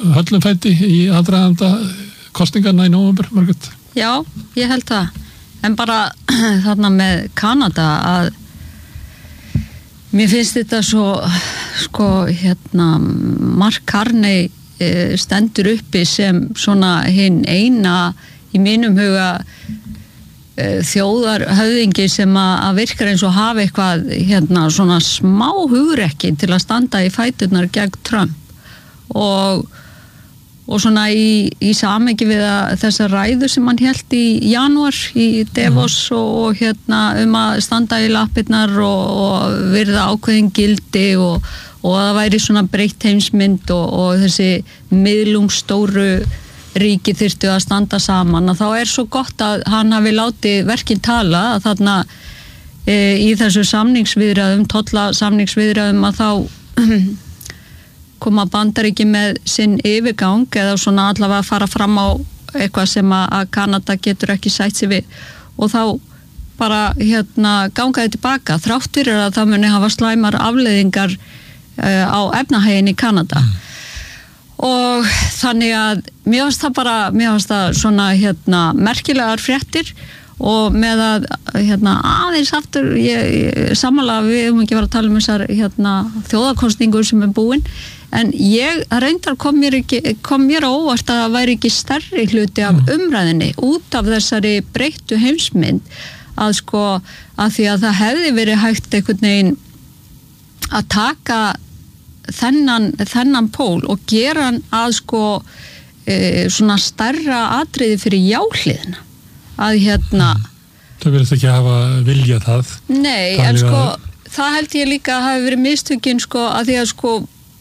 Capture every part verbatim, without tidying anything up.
höllum fæti í aðdraganda kosningarna í nóvember, Margrét? Já, ég held það. En bara þarna með Kanada að mér finnst þetta svo, sko, hérna, Mark Carney stendur uppi sem svona hinn eina í mínum huga þjóðarhöfðingi sem að virkar eins og hafa eitthvað hérna svona smá hugrekki til að standa í fæturnar gegn Trump og, og svona í, í samhengi við að þessa ræðu sem hann hélt í janúar í Davos mm. og, og hérna um að standa í lappirnar og, og virða ákveðin gildi og, og að það væri svona breytt heimsmynd og, og þessi miðlungsstóru ríki þyrftu að standa saman og þá er svo gott að hann hafi látið verkin tala að þarna e, í þessu samningsviðræðum, tolla samningsviðræðum að þá koma Bandaríki með sinn yfirgang eða svona allavega að fara fram á eitthvað sem að Kanada getur ekki sætt sig við og þá bara hérna gangaði tilbaka þrátt fyrir að það muni hafa slæmar afleiðingar e, á efnahaginn í Kanada. Mm. Og þannig að mér finnst það bara, mér finnst það svona hérna merkilegar fréttir og með að hérna aðeins aftur, ég, ég samanlega við höfum ekki verið að tala um þessar hérna þjóðarkosningur sem er búin, en ég reyndar kom mér ekki, kom mér á óvart að það væri ekki stærri hluti af umræðinni út af þessari breyttu heimsmynd að sko, að því að það hefði verið hægt einhvern veginn að taka þennan, þennan pól og gera hann að sko e, svona stærra atriði fyrir jáhliðina að hérna það verðist ekki hafa vilja það nei, en sko að... það held ég líka að hafi verið mistökin sko að því að sko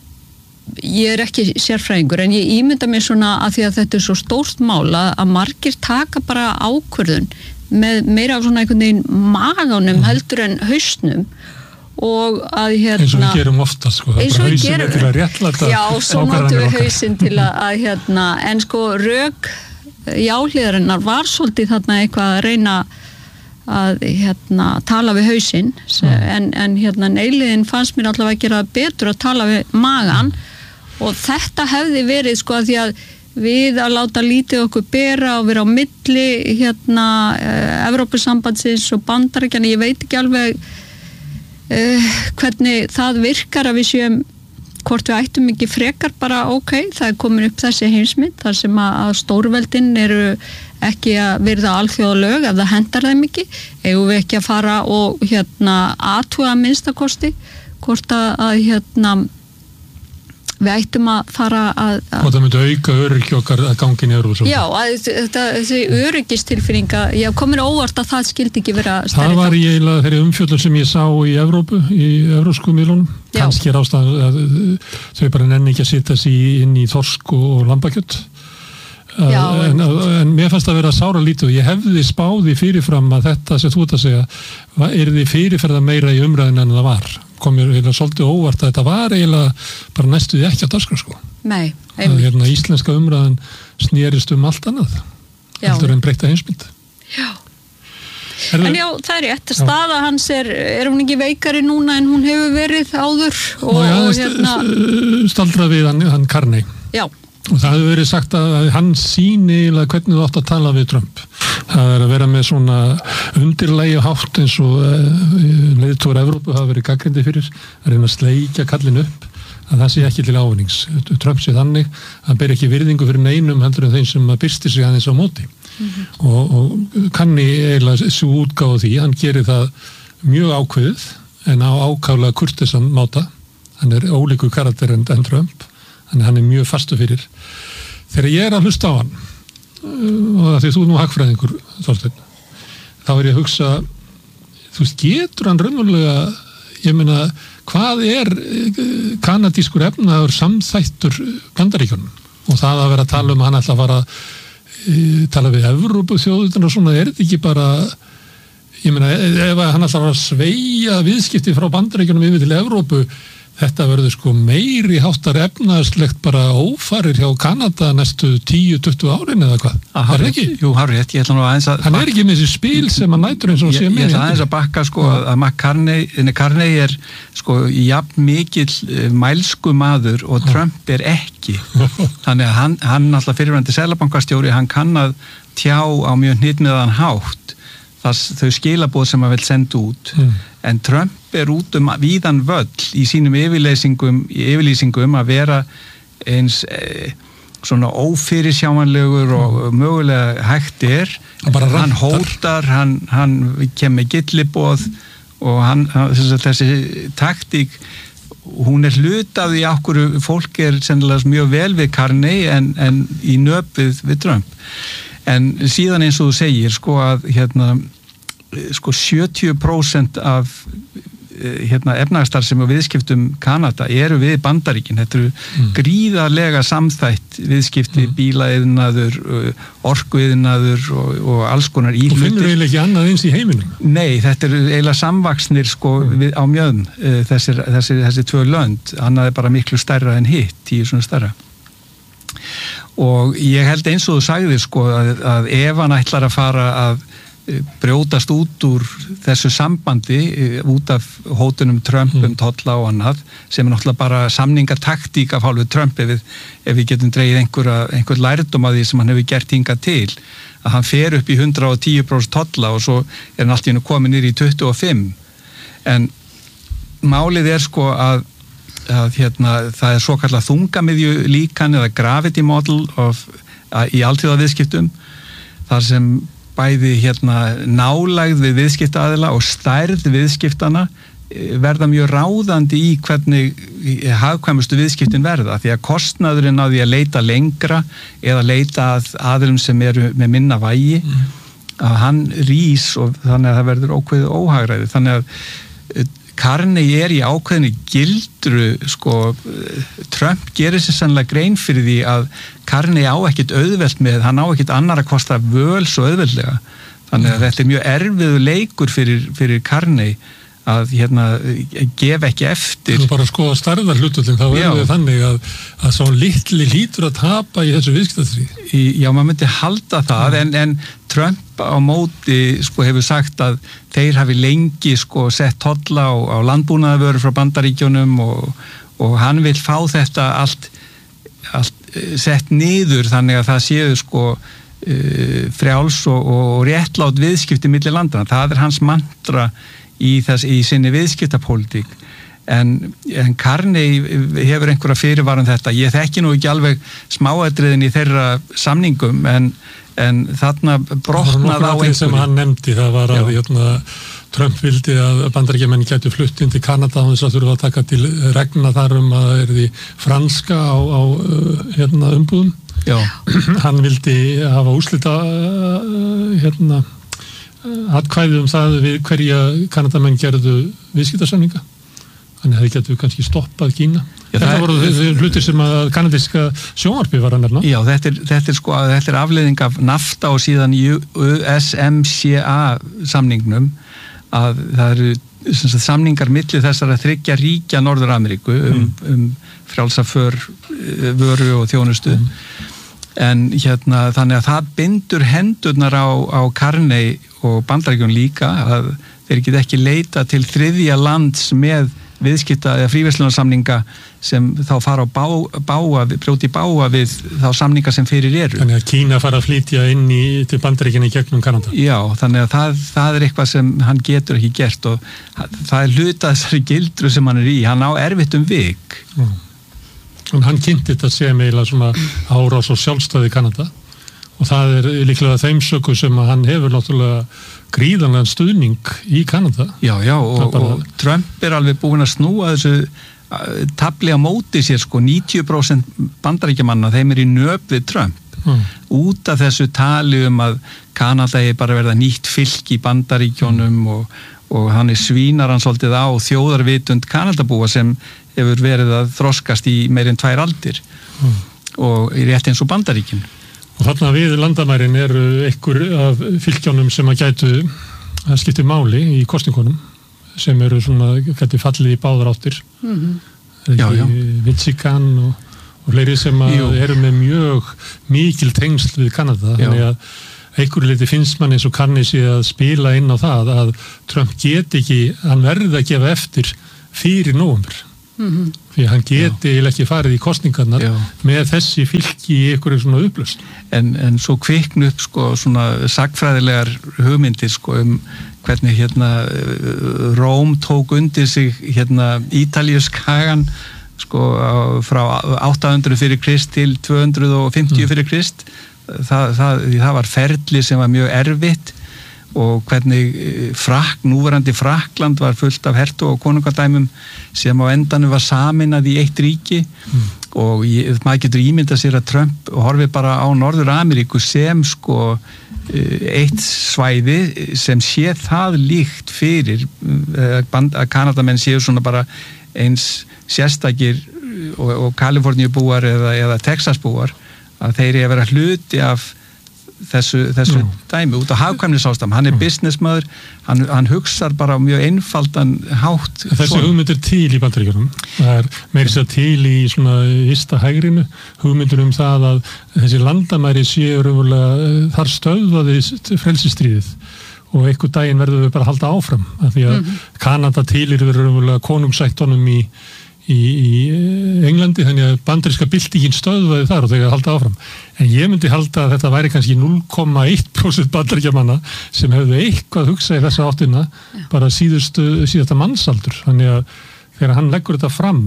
ég er ekki sérfræðingur en ég ímynda mér svona að því að þetta er svo stórt mál að margir taka bara ákvörðun með meira af svona einhvern veginn maganum mm. heldur en hausnum og að hérna eins og við gerum ofta sko eins og við gerum til að réttlæta já, svo notum við hausinn til að, að hérna, en sko rök jáhliðarinnar var svolítið þarna eitthvað að reyna að hérna tala við hausinn mm. en, en hérna neiliðin fannst mér allavega að gera betur að tala við magan mm. og þetta hefði verið sko að því að við að láta lítið okkur bera og vera á milli hérna Evrópusambandsins og Bandaríkjanna, ég veit ekki alveg Uh, hvernig það virkar að við séum hvort við ættum ekki frekar bara ok, það er komin upp þessi heimsmynd þar sem að stórveldin eru ekki að virða alþjóðalög ef það hendar þeim ekki, eigum við ekki að fara og hérna athuga að minnstakosti hvort að, að hérna við ættum að fara að, að og það myndi auka öryggi okkar að gangin í Evrópu. Já, að, þetta, þessi öryggistilfinninga, ég komir óvart að það skildi ekki vera stærri. Það var ég eiginlega þeirri umfjöllun sem ég sá í Evrópu, í evrópsku miðlunum, kannski er ástæðan að þau bara nenni ekki að setja sig inn í þorsk og lambakjött. Já, en, en, en mér fannst að vera sára lítið og ég hefði spáði fyrirfram að þetta sem þú ert að segja er þið fyrirferða meira í umræðin en það var kom mér eiginlega svolítið óvart að þetta var eiginlega bara næstuði ekki á dagskrá sko. Nei, einmitt. Hérna, íslenska umræðin snerist um allt annað heldur en breytta heimsmynd. Já. Er en já, það er rétt, staða hans er, er hún ekki veikari núna en hún hefur verið áður og, já, og hérna staldrað við hann, hann Carney. Já. Og það hefur verið sagt að hann sýni hvernig þú átt að tala við Trump. Það er að vera með svona undirlægi hátt eins og leiðtogar Evrópu hafa verið gagnrýndir fyrir að reyna að sleikja kallin upp að það sé ekki til ávinnings. Trump sé þannig að hann ber ekki virðingu fyrir neinum heldur en þeim sem byrstir sig aðeins á móti. Mm-hmm. Og, og kann í eiginlega svo útgáfa því, hann gerir það mjög ákveðið en á ákaflega kurteisan máta. Hann er ólíkur karakter en, en Trump. Þannig hann er mjög fastu fyrir. Þegar ég er að hlusta á hann og því þú er nú hagfræðingur Þorsteinn, þá er ég að hugsa þú veist, getur hann raunverulega ég meina, hvað er kanadískur efnaður samþættur Bandaríkjunum og það að vera að tala um hann ætla að fara tala við Evrópuþjóðirnar og svona, er þetta ekki bara ég meina, ef hann ætla að fara að sveigja viðskipti frá Bandaríkjunum yfir til Evrópu þetta verður sko meiri háttar efnahagslegt bara ófarir hjá Kanada næstu tíu til tuttugu árin eða hvað, er það ekki? Jú, hárrétt, ég ætla nú aðeins að... Hann er ekki með þessi spil sem hann nætur eins og sé með. Ég ætla aðeins að bakka sko að, að McCartney, Carney er sko jafn mikill mælsku maður og Trump er ekki. Þannig að hann, hann alltaf fyrirverandi seðlabankastjóri, hann kann að tjá á mjög hnitmiðaðan hátt þess, þau skilaboð sem hann vil senda út. Mm. En Trump er út um víðan völl í sínum yfirlýsingum, yfirlýsingum að vera eins e, svona ófyrirsjáanlegur og mögulega hægt er. Hann, hann hótar, hann, hann kemur með gylliboð og hann, þessi, þessi taktík, hún er hlutað í okkur fólk er sennilega mjög vel við Carney en, en í nöpið við Trump. En síðan eins og þú segir sko að hérna sko sjötíu prósent af hérna efnahagsstarfsemi og viðskiptum Kanada eru við Bandaríkin. Þetta eru mm. gríðarlega samþætt viðskipti, mm. bílaiðnaður, orkuiðnaður og, og alls konar í hlutir. Þú finnur eiginlega ekki annað eins í heiminum? Nei, þetta eru eiginlega samvaxnir sko mm. við, á mjöðum þessir, þessir, þessir tvö lönd. Annað er bara miklu stærra en hitt, tíu svona stærra. Og ég held eins og þú sagðir sko að, að ef hann ætlar að fara að brjótast út úr þessu sambandi út af hótunum Trump um tolla og annað sem er náttúrulega bara samningataktík af hálfu Trump ef við, ef við getum dregið einhver, einhver lærdóm að því sem hann hefur gert hingað til að hann fer upp í hundrað og tíu prósent tolla og svo er hann allt í einu komið niður í tuttugu og fimm en málið er sko að, að hérna, það er svo kallað þungamiðju líkan eða gravity model of, að, í alþjóðaviðskiptum þar sem bæði hérna nálægð við viðskiptaaðila og stærð viðskiptana verða mjög ráðandi í hvernig hagkvæmustu viðskiptin verða því að kostnaðurinn á því að leita lengra eða leita að aðilum sem eru með minna vægi mm. að hann rís og þannig að það verður ókveðið óhagræði þannig að Carney er í ákveðinu gildru sko, Trump gerir sér sannlega grein fyrir því að Carney á ekkit auðvelt með, hann á ekkit annar að kosta völ svo auðveldlega þannig að þetta er mjög erfiðu leikur fyrir, fyrir Carney að hérna gefa ekki eftir. Þú bara skoða starðar hlutullin, þá er það þannig að, að svo litli lítur að tapa í þessu viðskiptastríði. Já, maður myndi halda það, en, en Trump á móti sko hefur sagt að þeir hafi lengi sko sett tolla á, á landbúnaðarvörur frá Bandaríkjunum og, og hann vil fá þetta allt, allt sett niður þannig að það séu sko uh, frjáls og, og réttlát viðskipti milli landana. Það er hans mantra í, þess, í sinni viðskiptapólitík en, en Carney hefur einhverja fyrirvarum þetta ég þekki nú ekki alveg smáatriðin í þeirra samningum en, en þarna brotnað á einhverju sem hann nefndi, það var að jötna, Trump vildi að bandaríkjamenn gætu flutt inn til Kanada og þess að þurfa að taka til regna þar um að það er því franska á, á hérna, umbúðum hann vildi hafa úrslita hérna atkvæði um það við hverja Kanadamenn gerðu viðskiptasamninga þannig að þeir getur kannski stoppað Kína. Já, þetta voru þessi hlutir sem að kanadíska sjónvarpið var að nefna. Já, þetta er, þetta er, sko, þetta er afleiðing af NAFTA og síðan U S M C A samningnum að það eru sagt, samningar milli þessara þriggja ríkja Norður-Ameríku um, mm. um frjálsa för vöru og þjónustu mm. en hérna þannig að það bindur hendurnar á, á Carney og Bandaríkjunum líka að þeir geta ekki leita til þriðja lands með viðskipta eða fríverslunarsamninga sem þá fara á bá, báa, brjóti báa við þá samninga sem fyrir eru. Þannig að Kína fara að flytja inn í, til Bandaríkjunum í gegnum Kanada. Já, þannig að það, það er eitthvað sem hann getur ekki gert og það er hluta þessari gildru sem hann er í. Hann á erfitt um vik. Mm. En hann kynnti þetta sem eiginlega svona árás og sjálfstæði Kanada og það er líklega þeim söku sem að hann hefur náttúrulega gríðanlegan stuðning í Kanada. Já, já, og, bara... og Trump er alveg búinn að snúa þessu tabli á móti sér sko, níutíu prósent bandaríkjamanna, þeim er í nöp við Trump. Mm. Út af þessu tali um að Kanada er bara verða nýtt fylk í bandaríkjónum mm. og, og hann er svínar hann svolítið á þjóðarvitund Kanadabúa sem hefur verið að þroskast í meir en tvær aldir mm. og í rétt eins og Bandaríkin. Og þarna við landamærin eru einhver af fylkjónum sem að gætu að skipti máli í kosningunum sem eru svona gæti fallið í báðar áttir. Mm-hmm. Já, já. Michigan og, og fleiri sem að eru með mjög mikil tengsl við Kanada, Já. þannig að einhverju leiti finnst mann eins og kanni sig að spila inn á það að Trump geti ekki, hann verði að gefa eftir fyrir nóvember. Mm-hmm. Því hann geti Já. Ekki farið í kosningarnar Já. Með þessi fylki í einhverju svona upplöst. En, en svo kviknu upp sko svona sagfræðilegar hugmyndir sko um hvernig hérna Róm tók undir sig hérna Ítalíuskagan sko á, frá átta hundruð fyrir Krist til tvö hundruð fimmtíu mm. fyrir Krist. Það, það, það var ferli sem var mjög erfitt og hvernig frak, núverandi Frakland var fullt af hertu og konungadæmum sem á endanum var saminað í eitt ríki mm. og ég, maður getur ímyndað sér að Trump horfið bara á Norður-Ameríku sem sko eitt svæði sem sé það líkt fyrir að Kanadamenn séu svona bara eins sérstakir og, og Kaliforníubúar eða, eða Texasbúar að þeir eru að vera hluti af þessu, þessu mm. dæmi út á hagkvæmnisástæðum. Hann er mm. businessmaður, hann, hann hugsar bara mjög einfaldan hátt. Þessi hugmynd er til í Bandaríkjunum. Það er meira sér til í svona ysta hægrinu, hugmyndur um það að þessi landamæri séu raunverulega þar stöðvaði frelsistríðið og einhver daginn verður við bara að halda áfram af því að mm. Kanada tilir verður raunverulega konungsættunum í í, í Englandi, þannig að bandaríska byltingin stöðvaði þar og þegar halda áfram. En ég myndi halda að þetta væri kannski núll komma eitt prósent bandaríkjamanna sem hefðu eitthvað hugsað í þessa áttina Já. Bara síðustu, síðasta mannsaldur. Þannig að þegar hann leggur þetta fram,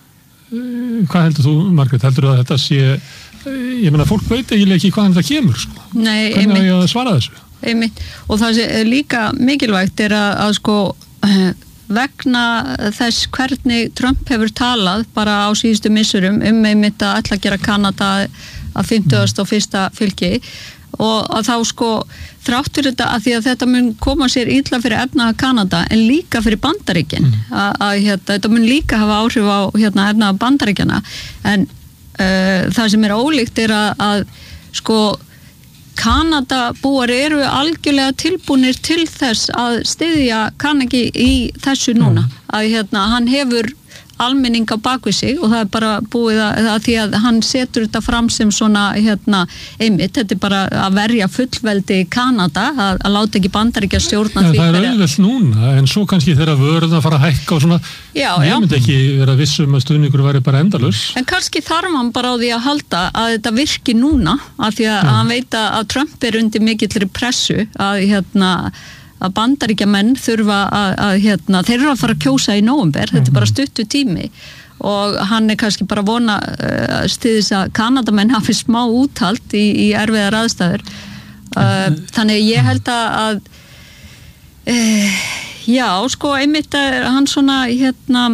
hvað heldur þú, Margrét? Heldur þú að þetta sé, ég meina, fólk veit eiginlega ekki hvaðan þetta kemur, sko. Nei, hvernig á ég að svara þessu? Einmitt. Og það sem er líka mikilvægt er að, að sko vegna þess hvernig Trump hefur talað bara á síðustu missurum um einmitt að ætla að gera Kanada að fimmtugasta og fyrsta fylki og að þá sko þrátt fyrir þetta að því að þetta mun koma sér illa fyrir efnahaga Kanada en líka fyrir Bandaríkin mm. að, að hérna, þetta mun líka hafa áhrif á hérna, efnahaga Bandaríkjana en uh, það sem er ólíkt er að, að sko Kanadabúar eru algjörlega tilbúnir til þess að styðja Carnegie í þessu núna mm. að hérna, hann hefur almenning á bakvið sig og það er bara búið að, að því að hann setur þetta fram sem svona hérna, einmitt, þetta er bara að verja fullveldi Kanada, að, að láta ekki Bandaríkja stjórna ja, því. Það er auðvelt núna, en svo kannski þegar vörðan fara að hækka og svona, já, ég já. myndi ekki vera vissum að stuðningur væri bara endalaus. En kannski þarf hann bara á því að halda að þetta virki núna, af því að, að hann veit að Trump er undir mikillri pressu að hérna að Bandaríkjamenn þurfa að, að hérna, þeir eru að fara að kjósa í nóvember, þetta er bara stuttu tími og hann er kannski bara vona uh, stiðis að Kanadamenn hafi smá úthald í, í erfiðar aðstæður uh, þannig ég held að uh, já, sko einmitt að hann svona hérna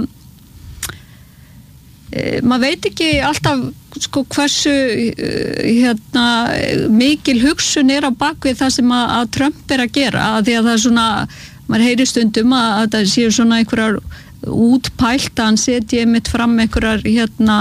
uh, maður veit ekki alltaf sko hversu hérna, mikil hugsun er á bakvið það sem að, að Trump er að gera að því að það er svona, maður heyri stundum að, að það séu svona einhverjar útpælt að hann setji einmitt fram einhverjar hérna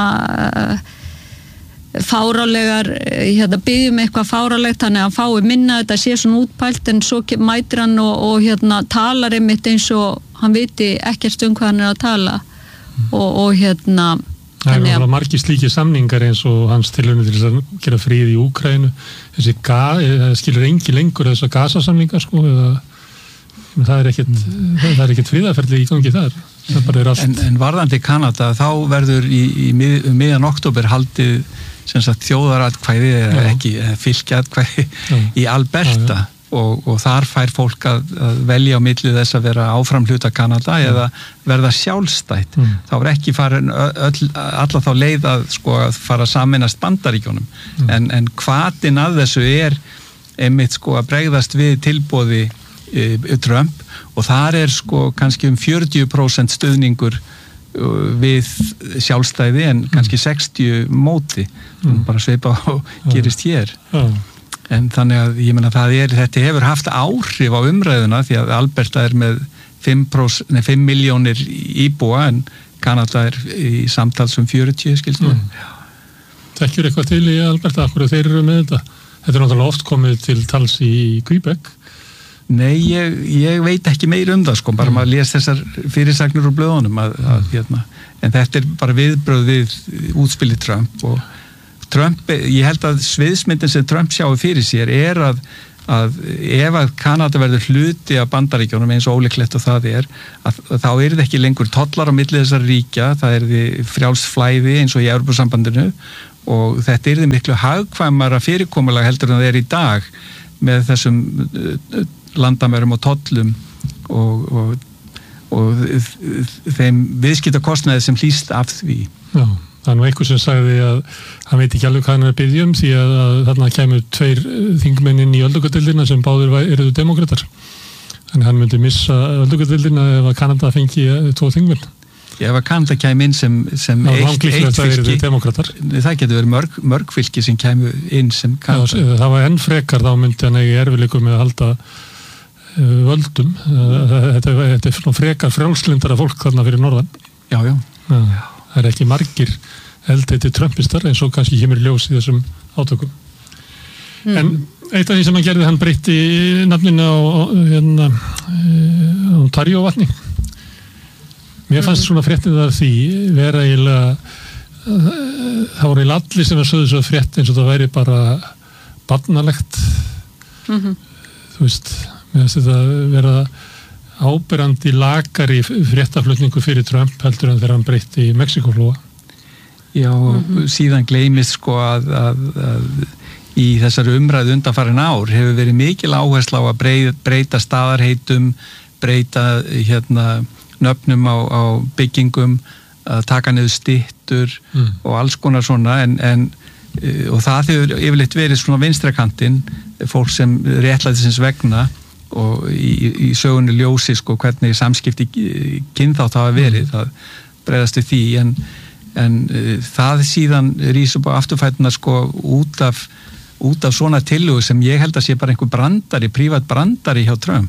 fáralegar, hérna byggjum eitthvað fáralegt, þannig að hann fái minna þetta sé svona útpælt en svo mætir hann og, og hérna talar einmitt eins og hann viti ekkert um hvað hann er að tala og, og hérna Það er margir slíki samningar eins og hans tilhörni til að gera frið í Úkraínu. Þessi ga, skilur engi lengur þessa gasasamningar sko, eða, það er ekkert, mm. það er ekkert friðarferli í gangi þar. Það bara er allt. En, en varðandi Kanada, þá verður í, í mið, miðjan október haldið sem sagt þjóðaratkvæði eða ekki fylkjatkvæði í Alberta. Já, já. Og, og þar fær fólk að, að velja á milli þess að vera áfram hluta Kanada mm. eða verða sjálfstætt. Mm. Þá er ekki farin öll, alla þá leið að, sko, að fara að sameinast Bandaríkjónum. Mm. En, en hvatinn að þessu er einmitt sko, að bregðast við tilboði e, Trump og þar er sko, kannski um fjörutíu prósent stuðningur við sjálfstæði en kannski mm. sextíu móti. Mm. Bara sveipa og gerist hér. Mm. En þannig að ég meina það er, þetta hefur haft áhrif á umræðuna því að Alberta er með fimm miljónir íbúa en Kanada er í samtals um fjörutíu skilst mér. Mm. Þekkjur eitthvað til í Alberta, akkur þeir eru með þetta? Þetta er náttúrulega oft komið til tals í Quebec Nei, ég, ég veit ekki meir um það sko, bara mm. maður les þessar fyrirsagnir úr blöðunum að, að, hérna, en þetta er bara viðbröð við útspili Trump og Trump, ég held að sviðsmyndin sem Trump sjáu fyrir sér er að, að ef að Kanada verður hluti af Bandaríkjunum eins og ólíklegt og það er, að, að þá er það ekki lengur tollar á milli þessar ríkja, það er því frjálst flæði eins og í Evrópusambandinu og þetta er því miklu hagkvæmara fyrirkomulag heldur en það er í dag með þessum landamærum og tollum og, og, og þeim viðskiptakostnaði sem hlýst af því. Já. Það er nú einhver sem sagði að hann veit ekki alveg hvað hann er að biðja um því að, að þarna kemur tveir þingmenn inn í öldungadildina sem báðir eruðu demokratar. Þannig hann myndi missa öldungadildina ef að Kanada fengi tvo þingmenn. Já, ef að Kanada kemur inn sem, sem Já, eitt, eitt fylki, það getur verið mörg, mörg fylki sem kemur inn sem Kanada. Já, það var enn frekar, þá myndi hann ekki erfileikum með að halda völdum. Þetta, þetta er svona frekar frjálslindara fólk þarna fyrir norðan. Já, já. já. Það er ekki margir eldheiti trumpistar eins og kannski kemur ljós í þessum átökum. Mm. En eitt af því sem hann gerði, hann breytti nafninu á, hérna, á Ontario vatni. Mér fannst svona fréttið af því vera eiginlega, það voru eiginlega allir sem að sögðu svo frétt eins og það væri bara barnalegt. Mm-hmm. Þú veist, mér finnst þetta vera áberandi lakari fréttaflutningu fyrir Trump heldur en þegar hann breytti í Mexikóflóa. Já, mm-hmm. síðan gleymist sko að, að, að í þessari umræðu undanfarin ár hefur verið mikil áhersla á að breyta, breyta staðarheitum, breyta hérna nöfnum á, á byggingum, að taka niður styttur mm. og alls konar svona en, en og það hefur yfirleitt verið svona vinstrakantinn, fólk sem réttlætisins vegna og í, í sögunni ljósi sko hvernig samskipti kynþátt hafa verið, mm. það bregðast við því en, en uh, það síðan rís upp á afturfætuna sko út af, út af svona tillögu sem ég held að sé bara einhver brandari, prívat brandari hjá Trump.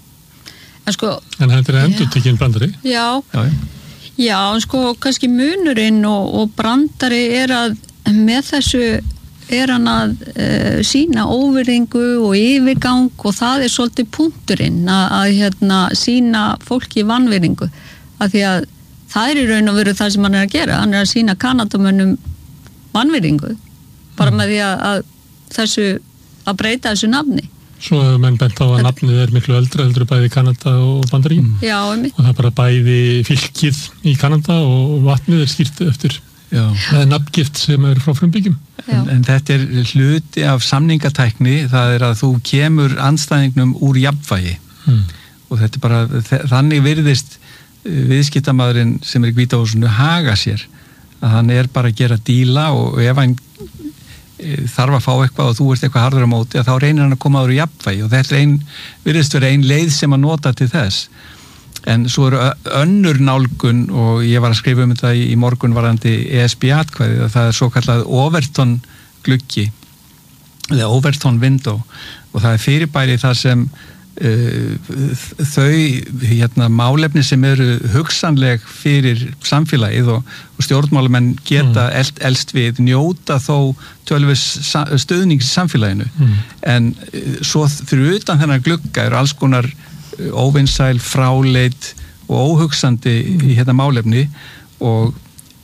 En sko... En þetta er endur tekinn brandari? Já, já, já, en sko kannski munurinn og, og brandari er að með þessu er hann að uh, sína óvirðingu og yfirgang og það er svolítið punkturinn að, að hérna, sína fólki vanvirðingu af því að það er í raun og veru það sem hann er að gera, hann er að sína Kanadamönnum vanvirðingu bara með því að, að þessu að breyta þessu nafni. Svo hefur menn bent á að nafnið er miklu eldra eldra bæði í Kanada og Bandaríkin Já, og það er bara bæði fylkið í Kanada og vatnið er skýrt eftir Já. Það er nafngift sem er frá frumbyggjum. En, en þetta er hluti af samningatækni, það er að þú kemur andstæðingnum úr jafnvægi mm. og þetta er bara, þannig virðist viðskiptamaðurinn sem er í Hvíta húsinu haga sér, að hann er bara að gera díla og ef hann þarf að fá eitthvað og þú ert eitthvað harður á móti, að þá reynir hann að koma úr jafnvægi og þetta er ein, virðist vera ein leið sem að nota til þess. En svo eru önnur nálgun og ég var að skrifa um þetta í morgun varandi E S B-atkvæði að það er svo kallað Overton gluggi eða Overton window og það er fyrirbæri þar sem uh, þau hérna, málefni sem eru hugsanleg fyrir samfélagið og, og stjórnmálamenn geta mm. eld, elst við njóta þó tölvis stöðnings í samfélaginu mm. en uh, svo fyrir utan þennan glugga eru alls konar óvinsæl, fráleit og óhugsandi í hérna málefni og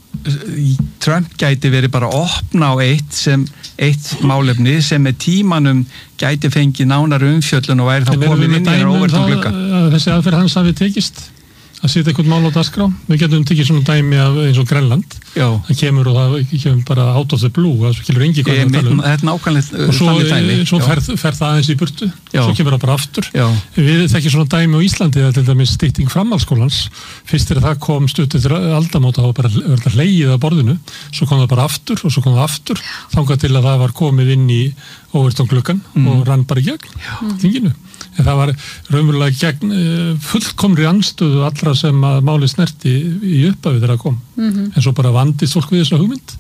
Trump gæti verið bara að opna á eitt sem eitt málefni sem með tímanum gæti fengið nánar umfjöllun og væri þá komið inn í þennan óvertum glugga. Þessi aðferð hans hafi tekist að setja eitthvað mál á dagskrá. Við getum tekið svona dæmi af eins og Grænland. Já. Það kemur og það kemur bara out of the blue, það kemur engi hvað það tala um. Þetta er nákvæmlega og svo, svo fer, fer það aðeins í burtu, Já. Svo kemur það bara aftur. Já. Við þekkjum svona dæmi á Íslandi að til dæmis stytting framhaldsskólans, fyrst er það kom stutt eftir aldamót og það var bara verið að hlegið á borðinu, svo kom það bara aftur og svo kom það aftur, þangað til að það var komið inn í Overton gluggan mm. og rann bara í gegn þinginu. En það var raunverulega gegn fullkomri anstöðu allra sem að máli snerti í upphafi þegar það kom. Mm-hmm. En svo bara vandist fólk við þessa hugmynd.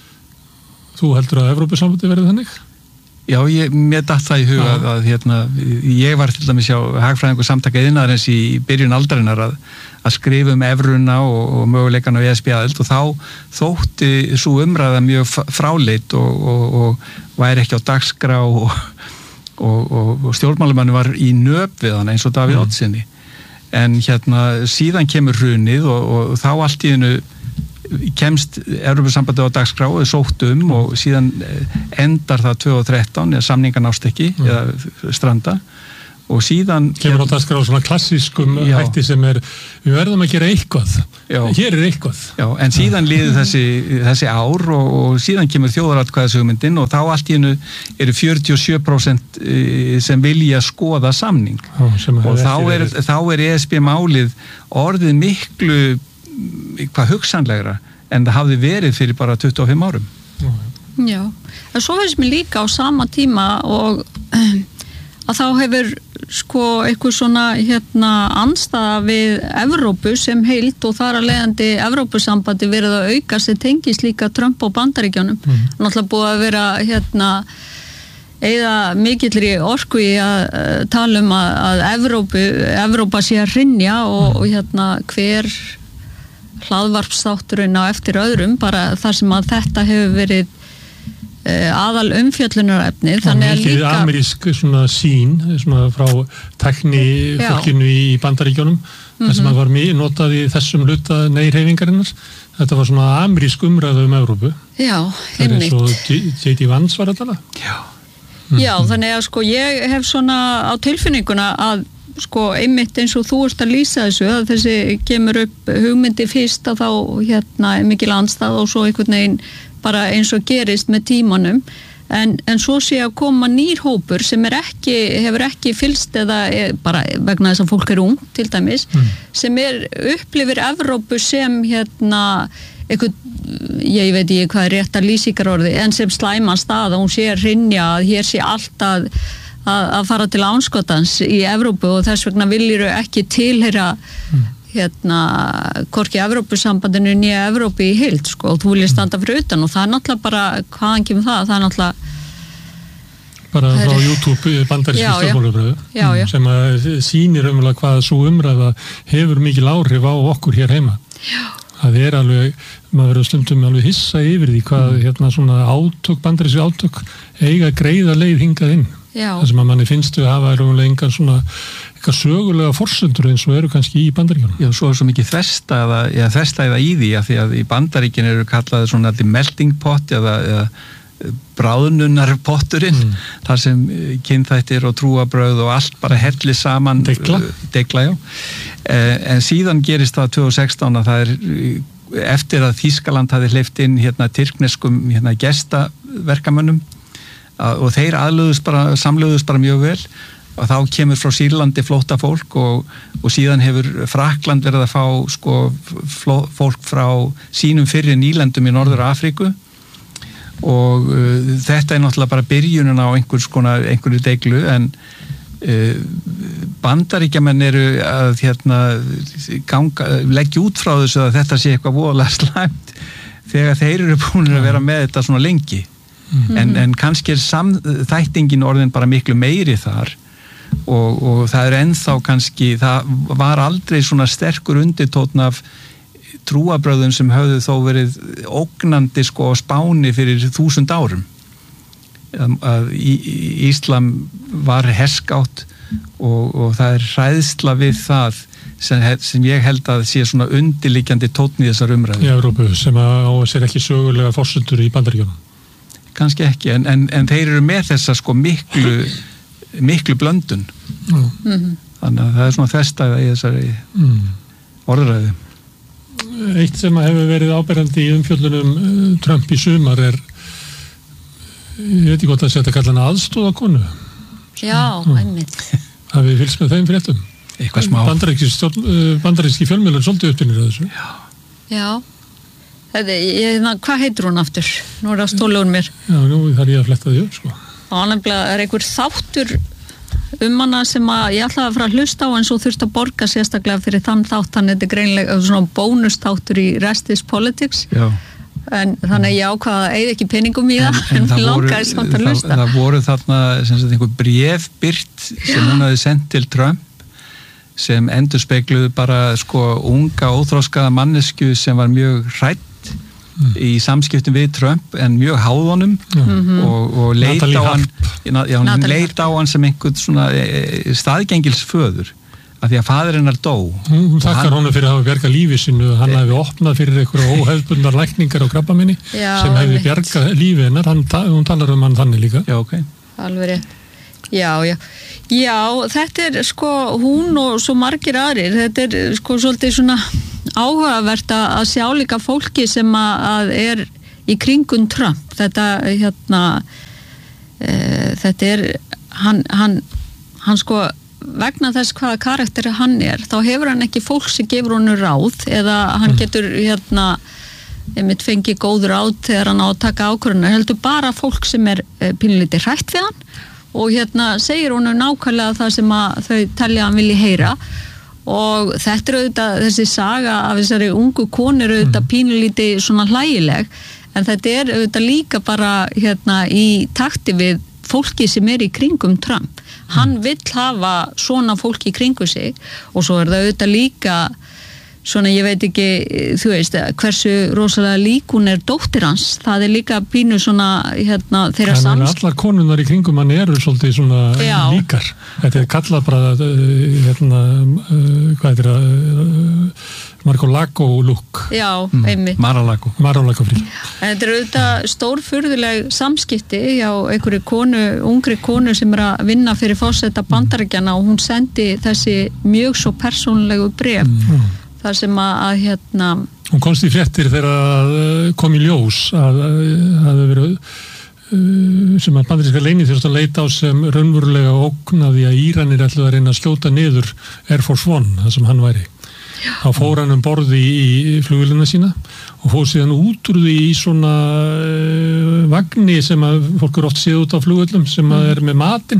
Þú heldur að Evrópusambandið verði þannig? Já, ég, mér datt það í huga að, að hérna, ég var til dæmis hjá hagfræðingu samtaka iðnaðarins í byrjun aldarinnar að, að skrifa um evruna og, og möguleikan á E S B-aðild og þá þótti svo umræða mjög fráleit og, og, og væri ekki á dagskrá og og, og, og stjórnmálumanni var í nöp við hann eins og Davíð mm. Oddssyni en hérna síðan kemur hrunið og, og þá allt í einu kemst Evrópusambandið á dagskrá og sótt um og síðan endar það tvö þúsund og þrettán eða samningar nást ekki mm. eða stranda og síðan kemur á dagskrá svona klassískum já. Hætti sem er við verðum að gera eitthvað já. Hér er eitthvað já, en síðan liður þessi, þessi ár og, og síðan kemur þjóðaratkvæðashugmyndin og þá allt í einu eru fjörutíu og sjö prósent sem vilja skoða samning já, og þá er, þá er E S B málið orðið miklu hvað hugsanlegra en það hafði verið fyrir bara tuttugu og fimm árum. Já, en svo veist mér líka á sama tíma og að þá hefur sko eitthvað svona hérna andstaða við Evrópu sem heild og þar að leiðandi Evrópusambandi verið að auka sem tengist líka Trump og Bandaríkjunum. Mm. Náttúrulega búið að vera hérna eða mikillri orku í að uh, tala um að, að Evrópu, Evrópa sé að hrynja og, og hérna hver hlaðvarpsþátturinn á eftir öðrum bara þar sem að þetta hefur verið uh, aðal umfjöllunarefni þannig að líka amerísk svona sín svona frá tækni fólkinu í Bandaríkjunum mm-hmm. þar sem að var notað í þessum hluta nei-hreyfingarinnar þetta var svona amerísk umræða um Evrópu já, einmitt það er eins og J D Vance var að tala já. Mm-hmm. Já, þannig að sko ég hef svona á tilfinninguna að sko einmitt eins og þú ert að lýsa þessu að þessi kemur upp hugmyndi fyrst að þá hérna er mikil andstað og svo einhvern veginn bara eins og gerist með tímanum en, en svo sé að koma nýr hópur sem er ekki, hefur ekki fylst eða er, bara vegna þess að fólk er ung til dæmis mm. sem er upplifir Evrópu sem hérna einhvern, ég veit ekki hvað er rétt að lýsingarorði en sem slæman stað og hún sé að hrynja að hér sé alltaf að fara til ánskotans í Evrópu og þess vegna viljur ekki tilheyra mm. hérna, hvorki Evrópusambandinu nýja Evrópu í heild sko og þú viljið standa fyrir utan og það er náttúrulega bara, hvaðan kemur það, það er náttúrulega bara frá er... YouTube bandaríski stjórnmálaumræðu sem að sýnir umlega hvað svo umræða hefur mikil áhrif á okkur hér heima já. Það er alveg, maður verður stundum alveg hissa yfir því hvað mm. hérna svona átök, bandaríski átök eiga greiða leið hingað inn þar sem að manni finnst við hafa umlega engan svona eitthvað sögulega forsendur eins og eru kannski í Bandaríkjunum. Já, svo er svo mikið þverstæða, eða þverstæða í því að því að í Bandaríkjunum eru kallaði svona the melting pot eða, eða bráðnunarpotturinn mm. þar sem kynþættir og trúabröð og allt bara helli saman degla, degla já. En síðan gerist það tvö þúsund og sextán að það er eftir að Þýskaland hafi hleypt inn hérna tyrkneskum hérna gestaverkamönnum og þeir aðlöðust bara, samlöðust bara mjög vel og þá kemur frá Sýrlandi flótta fólk og, og síðan hefur Frakland verið að fá sko fló, fólk frá sínum fyrri nýlendum í Norður Afríku og uh, þetta er náttúrulega bara byrjunin á einhvers konar, einhverju deiglu en uh, Bandaríkjamenn eru að hérna ganga, leggja út frá þessu að þetta sé eitthvað voðalega slæmt þegar þeir eru búin að vera með þetta svona lengi mm-hmm. en, en kannski er samþættingin orðin bara miklu meiri þar og, og það er ennþá kannski, það var aldrei svona sterkur undirtónn af trúabröðum sem höfðu þó verið ógnandi sko á Spáni fyrir þúsund árum að Íslam var herskátt og, og það er hræðsla við það sem, sem ég held að sé svona undirliggjandi tónn í þessar umræðu. Í Evrópu sem á sér ekki sögulega forsendur í Bandaríkjunum. Kannski ekki en, en, en þeir eru með þessa sko miklu miklu blöndun mm. þannig að það er svona þverstæða í þessari mm. orðræðu. Eitt sem hefur verið áberandi í umfjöllunum Trump í sumar er ég veit ekki hvort að setja kallan aðstóðakonu. Já, einmitt. Hafið fylgst með þeim fréttum? Eitthvað smá. Bandaríski fjölmiðlar svolítið uppbyrnir að þessu. Já. Já. Þetta, ég, hvað heitir hún aftur? Nú er það stólugur mér. Já, nú þarf ég að fletta því upp, sko. Og nefnilega er einhver þáttur um hana sem að ég ætlaði að fara að hlusta á en svo þurfti að borga sérstaklega fyrir þann þátt, hann er greinlega svona bónustáttur í Rest is Politics. Já. En þannig að ég ákvaða að eigða ekki peningum í það en, en það langaði samt að hlusta. Það, það voru þarna sem sagt einhver bréf birt sem hún hafi sendt til Trump sem endurspegluðu bara sko unga óþroskaða mannesku sem var mjög hrædd mm. í samskiptum við Trump en mjög háð honum mm-hmm. og, og leit á hann, já, hann leit á hann sem einhvern svona staðgengilsföður af því að faðir hennar dó. Hún þakkar honum fyrir að hafa bjargað lífi sinu, hann e... hefði opnað fyrir einhverju óhefðbundnar lækningar á krabbameini sem hefði bjargað lífi hennar, hann, hún talar um hann þannig líka. Já, ok. Alveg rétt. Já, já. Já, þetta er sko hún og svo margir aðrir, þetta er sko svolítið svona áhugavert að sjá líka fólki sem að er í kringum Trump. Þetta hérna e, þetta er hann, hann, hann sko vegna þess hvaða karakter hann er, þá hefur hann ekki fólk sem gefur honum ráð eða hann getur hérna einmitt fengið góð ráð þegar hann á að taka ákvörðunar, heldur bara fólk sem er pínlítið hrætt við hann og hérna segir honum nákvæmlega það sem að þau telja hann vilji heyra og þetta er auðvitað þessi saga af þessari ungu konu er auðvitað pínlítið svona hlægileg en þetta er auðvitað líka bara hérna í takti við fólki sem er í kringum Trump. Hann vill hafa svona fólki í kringu sig og svo er það auðvitað líka svona ég veit ekki, þú veist, hversu rosalega lík hún er dóttir hans, það er líka pínu svona hérna þeirra samsk... Allar konunar í kringum hann eru svolítið svona Já. líkar. Þetta er kallað bara hérna, hvað er það, Mar-a-Lago look. Já, mm. einmitt. Mar-a-Lago. Mar-a-Lago frí. Þetta er auðvitað stórfurðuleg samskipti hjá einhverju konu, ungri konu sem er að vinna fyrir forseta Bandaríkjanna og hún sendi þessi mjög svo persónulegu bréf. Mm. þar sem að, að hérna hún komst í fréttir þegar kom í ljós að það hefur verið sem að bandaríska leyniþjónustan leita á sem raunverulega ógnaði að Íranir ætluðu að reyna að skjóta niður Air Force One, það sem hann væri þá fór hann um borði í flugvélina sína og fór síðan út úr því í svona vagni sem að fólk eru oft séð út á flugvélum sem að er með matinn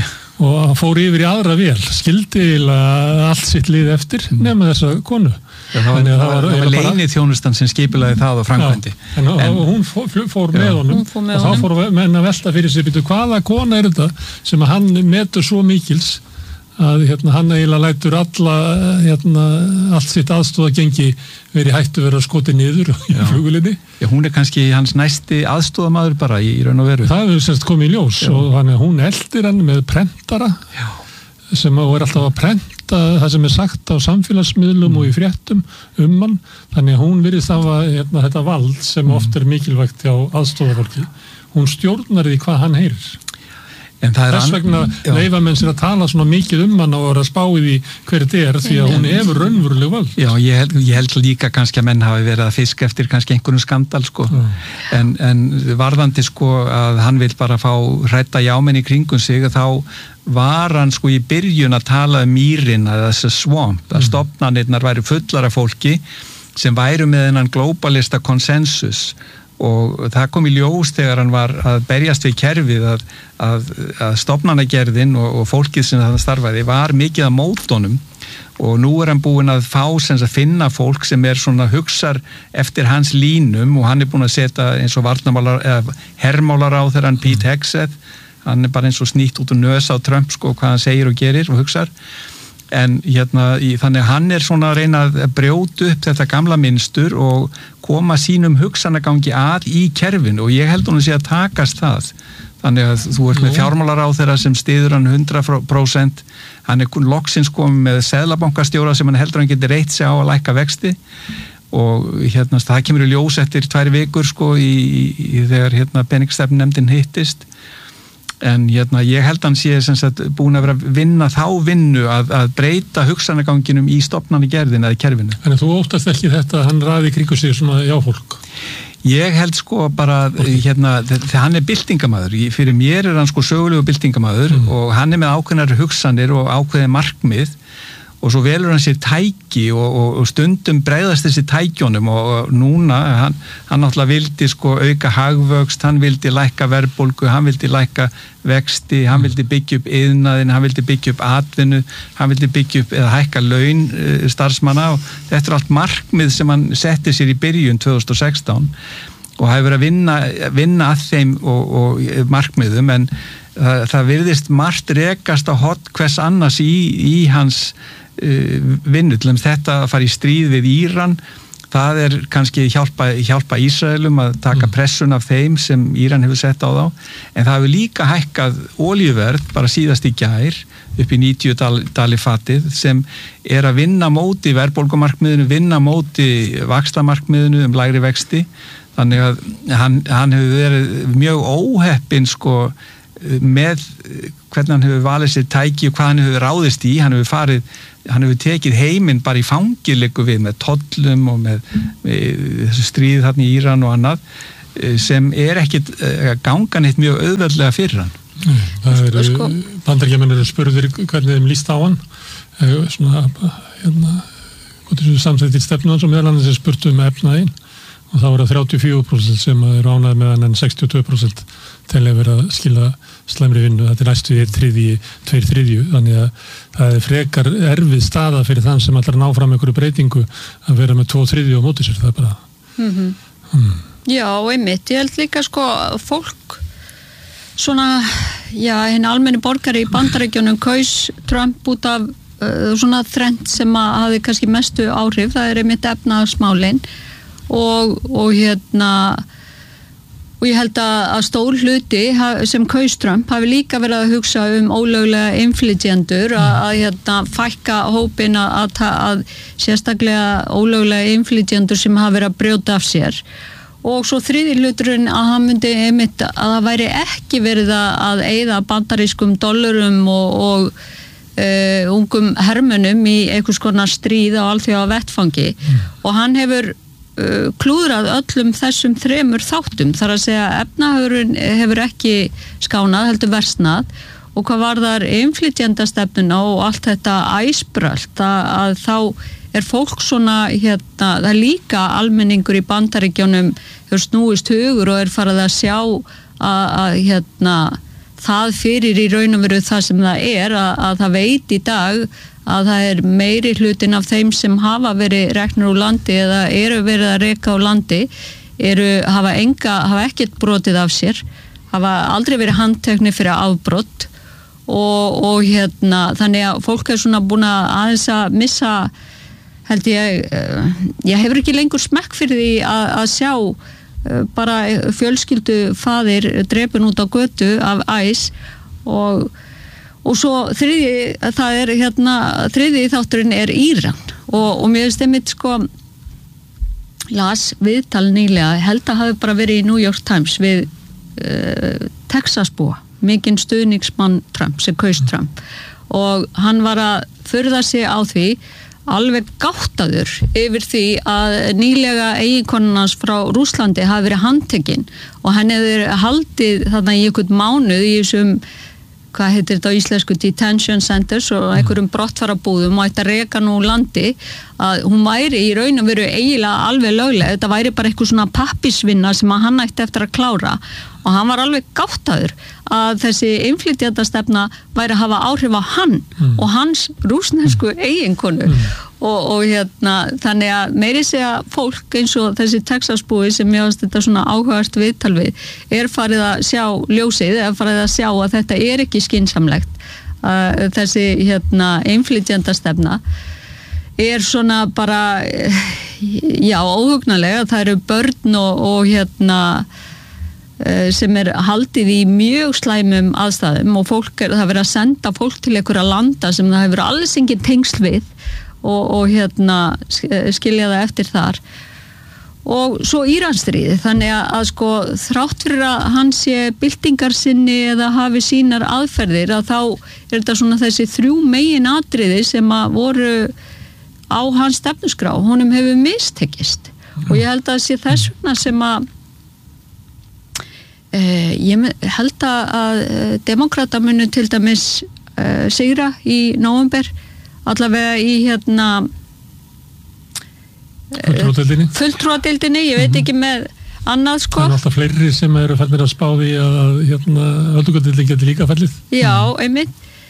og fór yfir í aðra vél, skildi allt sitt lið eftir nema þessa konu. Já, það var, það var, var leyniþjónustan sem skipilaði það og framkvæmdi. Já, en, en hún fór, fór með honum fór með og þá fór menn að velta fyrir sig, byrju, hvaða kona er þetta sem að hann metur svo mikils að hérna, hann eiginlega lætur alla, hérna, allt sitt aðstóða gengi verið hættu verið að skoti niður í flugulinni. Já, hún er kannski hans næsti aðstóðamaður bara í, í raun og veru. Það hefur semst komið í ljós Já. Og þannig að hún eldir hann með prentara Já. Sem er alltaf að prenta það sem er sagt á samfélagsmiðlum mm. og í fréttum um hann. Þannig að hún virðist hafa hérna, þetta vald sem mm. oft er mikilvægt hjá aðstóðafólki. Hún stjórnar því hvað hann heyrir. Þess vegna leyfa menn sér að tala svona mikið um hann og vera að spá í því hver þetta er því að hún hefur raunveruleg völd. Já, ég held, ég held líka kannski að menn hafi verið að fiska eftir kannski einhvern skandal sko mm. en, en varðandi sko að hann vil bara fá hrædda jámenn í kringum sig þá var hann sko í byrjun að tala um mýrin að þessi swamp, að mm. stofnanirnar væri fullar af fólki sem væru með þennan globalista konsensus og það kom í ljós þegar hann var að berjast við kerfið að, að, að stofnanagerðin og, og fólkið sem það starfaði var mikið að mótonum og nú er hann búinn að fá sem að finna fólk sem er svona hugsar eftir hans línum og hann er búinn að setja eins og varnamálar eða hermálar á þegar hann Pete Hegseth hann er bara eins og snýtt út og nösa á Trump sko hvað hann segir og gerir og hugsar en hérna, í, þannig að hann er svona að reyna að brjóta upp þetta gamla mynstur og koma sínum hugsanagangi að í kerfinu og ég held hún að sé að takast það þannig að þú ert með fjármálaráðherra sem styður hann hundrað prósent hann er loksins komið með seðlabankastjóra sem hann heldur hann getur reitt sig á að lækka vexti og hérna það kemur í ljós eftir tvær vikur sko í, í, í þegar hérna peningstefnunefndin hittist en hérna, ég held hann sé sem sagt búin að vera að vinna þá vinnu að, að breyta hugsanaganginum í stofnanagerðin eða kerfinu. En þú óttast ekki þetta að hann ræði kringu sig svona jáfólk? Ég held sko bara hérna, þegar hann er byltingamaður fyrir mér er hann sko sögulegu byltingamaður mm. og hann er með ákveðnar hugsanir og ákveðið markmið og svo velur hann sér tæki og, og, og stundum bregðast þessi tækjónum og, og núna, hann, hann náttúrulega vildi sko auka hagvöxt, hann vildi lækka verðbólgu, hann vildi lækka vexti, hann vildi byggja upp iðnaðinn, hann vildi byggja upp atvinnu, hann vildi byggja upp eða hækka laun uh, starfsmanna og þetta er allt markmið sem hann setti sér í byrjun tvö þúsund og sextán og hefur verið að vinna, vinna að þeim og, og markmiðum en uh, það virðist margt rekast á hot hvers annars í, í hans Uh, vinnu til þess þetta að fara í stríð við Íran það er kannski hjálpa, hjálpa Ísraelum að taka pressun af þeim sem Íran hefur sett á þá, en það hefur líka hækkað olíuverð bara síðast í gær upp í níutíu dali fatið sem er að vinna móti verðbólgumarkmiðinu, vinna móti vaxtamarkmiðinu um lægri vexti, þannig að hann, hann hefur verið mjög óheppinn sko með hvernig hann hefur valið sér tæki og hvað hann hefur ráðist í, hann hefur farið hann hefur tekið heiminn bara í fangilegu við með tollum og með, með þessu stríð þarna í Íran og annað sem er ekkit ganga neitt mjög auðveldlega fyrir hann. Nei, það eru, sko, bandaríkjamenn eru spurðir hvernig þeim líst á hann svona, hérna hvað er þessu samþættir stefnu hans og meðal annars er spurt um efnaðinn og þá eru það þrjátíu og fjögur prósent sem eru ánægð með hann en sextíu og tvö prósent til að vera að skila slæmri vinnu, þetta er næstu í þriðji, tveir þriðju, þannig að það er frekar erfið staða fyrir þann sem ætlar að ná fram einhverju breytingu að vera með tvo þriðju á móti sér, það er bara mm-hmm. mm. Já, einmitt, ég held líka sko fólk svona, já, hinn almenni borgari í Bandaríkjunum kaus Trump út af uh, svona þrennt sem að hafi kannski mestu áhrif, það er einmitt efnahagsmálin og, og hérna og ég held að, að stór hluti sem kaus Trump hafi líka verið að hugsa um ólöglega inflytjendur að, að hérna, fækka hópin að, að, að sérstaklega ólöglega inflytjendur sem hafi verið að brjóta af sér og svo þriði hluturinn að hann myndi einmitt að það væri ekki verið að eyða bandarískum dollarum og, og uh, ungum hermönum í einhvers konar stríð á alþjóða vettfangi mm. og hann hefur klúðrað öllum þessum þremur þáttum, þar að segja efnahagurinn hefur ekki skánað, heldur versnað og hvað varðar innflytjendastefnuna og allt þetta æsbrölt að, að þá er fólk svona hérna, það er líka almenningur í Bandaríkjunum hefur snúist hugur og er farið að sjá að, að hérna, það fyrir í raun og veru það sem það er að, að það veit í dag að það er meiri hlutin af þeim sem hafa verið reknir úr landi eða eru verið að reka úr landi eru, hafa, enga, hafa ekkert brotið af sér, hafa aldrei verið handtekni fyrir afbrott og, og hérna, þannig að fólk er svona búin að aðeins að missa, held ég, ég hefur ekki lengur smekk fyrir því að, að sjá bara fjölskyldu faðir drepin út á götu af æs og Og svo þriði, það er hérna, þriði þátturinn er Íran og, og mér finnst einmitt sko, las viðtal nýlega, held að hafi bara verið í New York Times við uh, Texas búa, mikinn stuðningsmann Trump, sem kaus Trump og hann var að furða sig á því, alveg gáttaður yfir því að nýlega eiginkonan hans frá Rússlandi hafi verið handtekinn og hann hefur haldið þarna í einhvern mánuð í þessum hvað heitir þetta á íslensku, detention centers og einhverjum brottfarabúðum og ætti að reka nú landi að hún væri í raun og veru eiginlega alveg lögleg, þetta væri bara eitthvað svona pappisvinna sem að hann ætti eftir að klára og hann var alveg gáttaður að þessi innflytjendastefna væri að hafa áhrif á hann mm. og hans rússnesku eiginkonu mm. og, og hérna þannig að meiri segja fólk eins og þessi Texasbúi sem ég ást þetta svona áhugavert viðtal við er farið að sjá ljósið, er farið að sjá að þetta er ekki skynsamlegt uh, þessi hérna innflytjendastefna er svona bara já, óhugnalega, það eru börn og, og hérna sem er haldið í mjög slæmum aðstæðum og fólk er, það verið að senda fólk til einhverja landa sem það hefur alls engin tengsl við og, og hérna skilja það eftir þar og svo Íransstríði þannig að, að sko þrátt fyrir að hann sé byltingarsinni eða hafi sínar aðferðir að þá er þetta svona þessi þrjú megin atriði sem að voru á hans stefnusgrá, honum hefur mistekist og ég held að sé þess vegna sem að Uh, ég held að demokrata munu til dæmis uh, sigra í nóvember allavega í hérna fulltrúadeildinni fulltrúadeildinni, ég veit ekki með annað sko. Það er alltaf fleiri sem eru fællir að spá því að hérna öldungadeildin getur líka fællið. Já, einmitt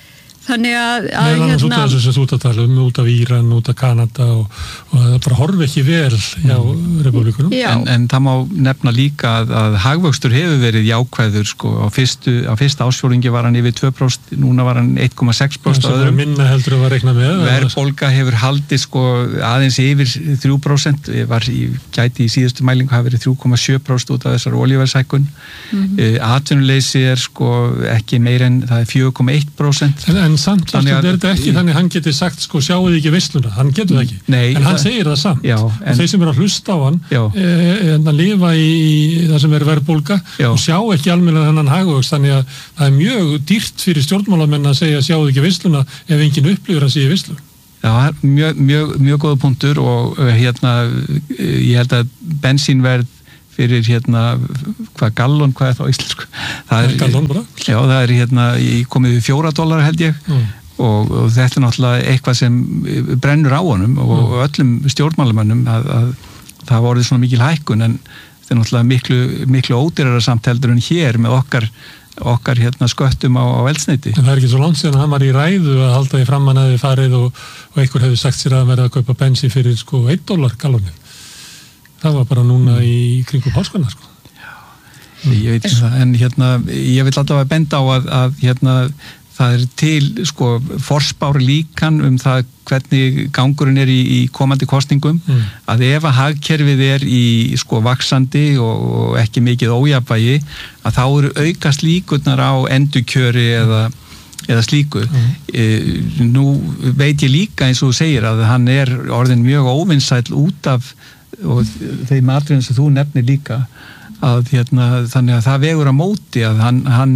þannig að, að Nei, annars út af þessu sem þú ert að tala um, út af Íran, út af Kanada og, og það bara horfi ekki vel hjá mm. republikunum. En, en það má nefna líka að, að hagvöxtur hefur verið jákvæður sko, á, fyrstu, á fyrsta ásfjórðungi var hann yfir tvö prósent, núna var hann eitt komma sex prósent ja, minna heldur að var reikna með. Verðbólga hefur haldið sko, aðeins yfir þrjú prósent, var í, gæti í síðustu mælingu hafa verið þrjú komma sjö prósent út af þessar olíuverðshækkun. Mm-hmm. uh, atvinnuleysi er sko, ekki meir en það er fjögur komma eitt prósent. En, en samt þannig að þetta er ekki þannig að hann geti sagt sko sjáu þið ekki veisluna, hann getur það ekki. Nei, en hann það, segir það samt. Já, en þeir sem eru að hlusta á hann e, en að lifa í, í það sem er verðbólga og sjá ekki almennilega þennan hagvöxt, þannig að það er mjög dýrt fyrir stjórnmálamenn að segja sjáu þið ekki veisluna ef enginn upplifir að segja veislu. Já, mjög, mjög, mjög góða punktur og hérna ég held að bensínverð fyrir hérna, hvað gallon, hvað er það á íslensku? Það er, gallon bara? Já, það er hérna, komið við fjóra dólar held ég mm. og, og þetta er náttúrulega eitthvað sem brennur á honum og, mm. og öllum stjórnmálamönnum að, að það voru svona mikil hækkun en þetta er náttúrulega miklu, miklu ódýrara samt heldur en hér með okkar, okkar hérna sköttum á, á eldsneyti. En það er ekki svo langt síðan að hann var í ræðu að halda í fram hann hefði farið og, og einhver hefði sagt sér að verða að kaupa bensin fyrir sko einn dólar gallonið. Það var bara núna í kringum páskana sko. Já, ég veit ekki það, en hérna ég vil alltaf að benda á að, að hérna það er til sko forspár líkan um það hvernig gangurinn er í, í komandi kosningum mm. að ef að hagkerfið er í sko vaxandi og, og ekki mikið ójafnvægi að þá eru aukast líkurnar á endurkjöri eða eða slíku. Mm. E, nú veit ég líka eins og þú segir að hann er orðin mjög óvinsæll út af og þeim atriðum sem þú nefnir líka að hérna, þannig að það vegur að móti að hann, hann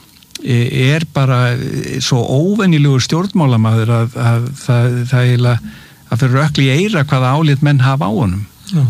er bara svo óvenjulegur stjórnmálamaður að, að það, það er að fyrir ökli í eira hvaða álit menn hafa á honum. Já.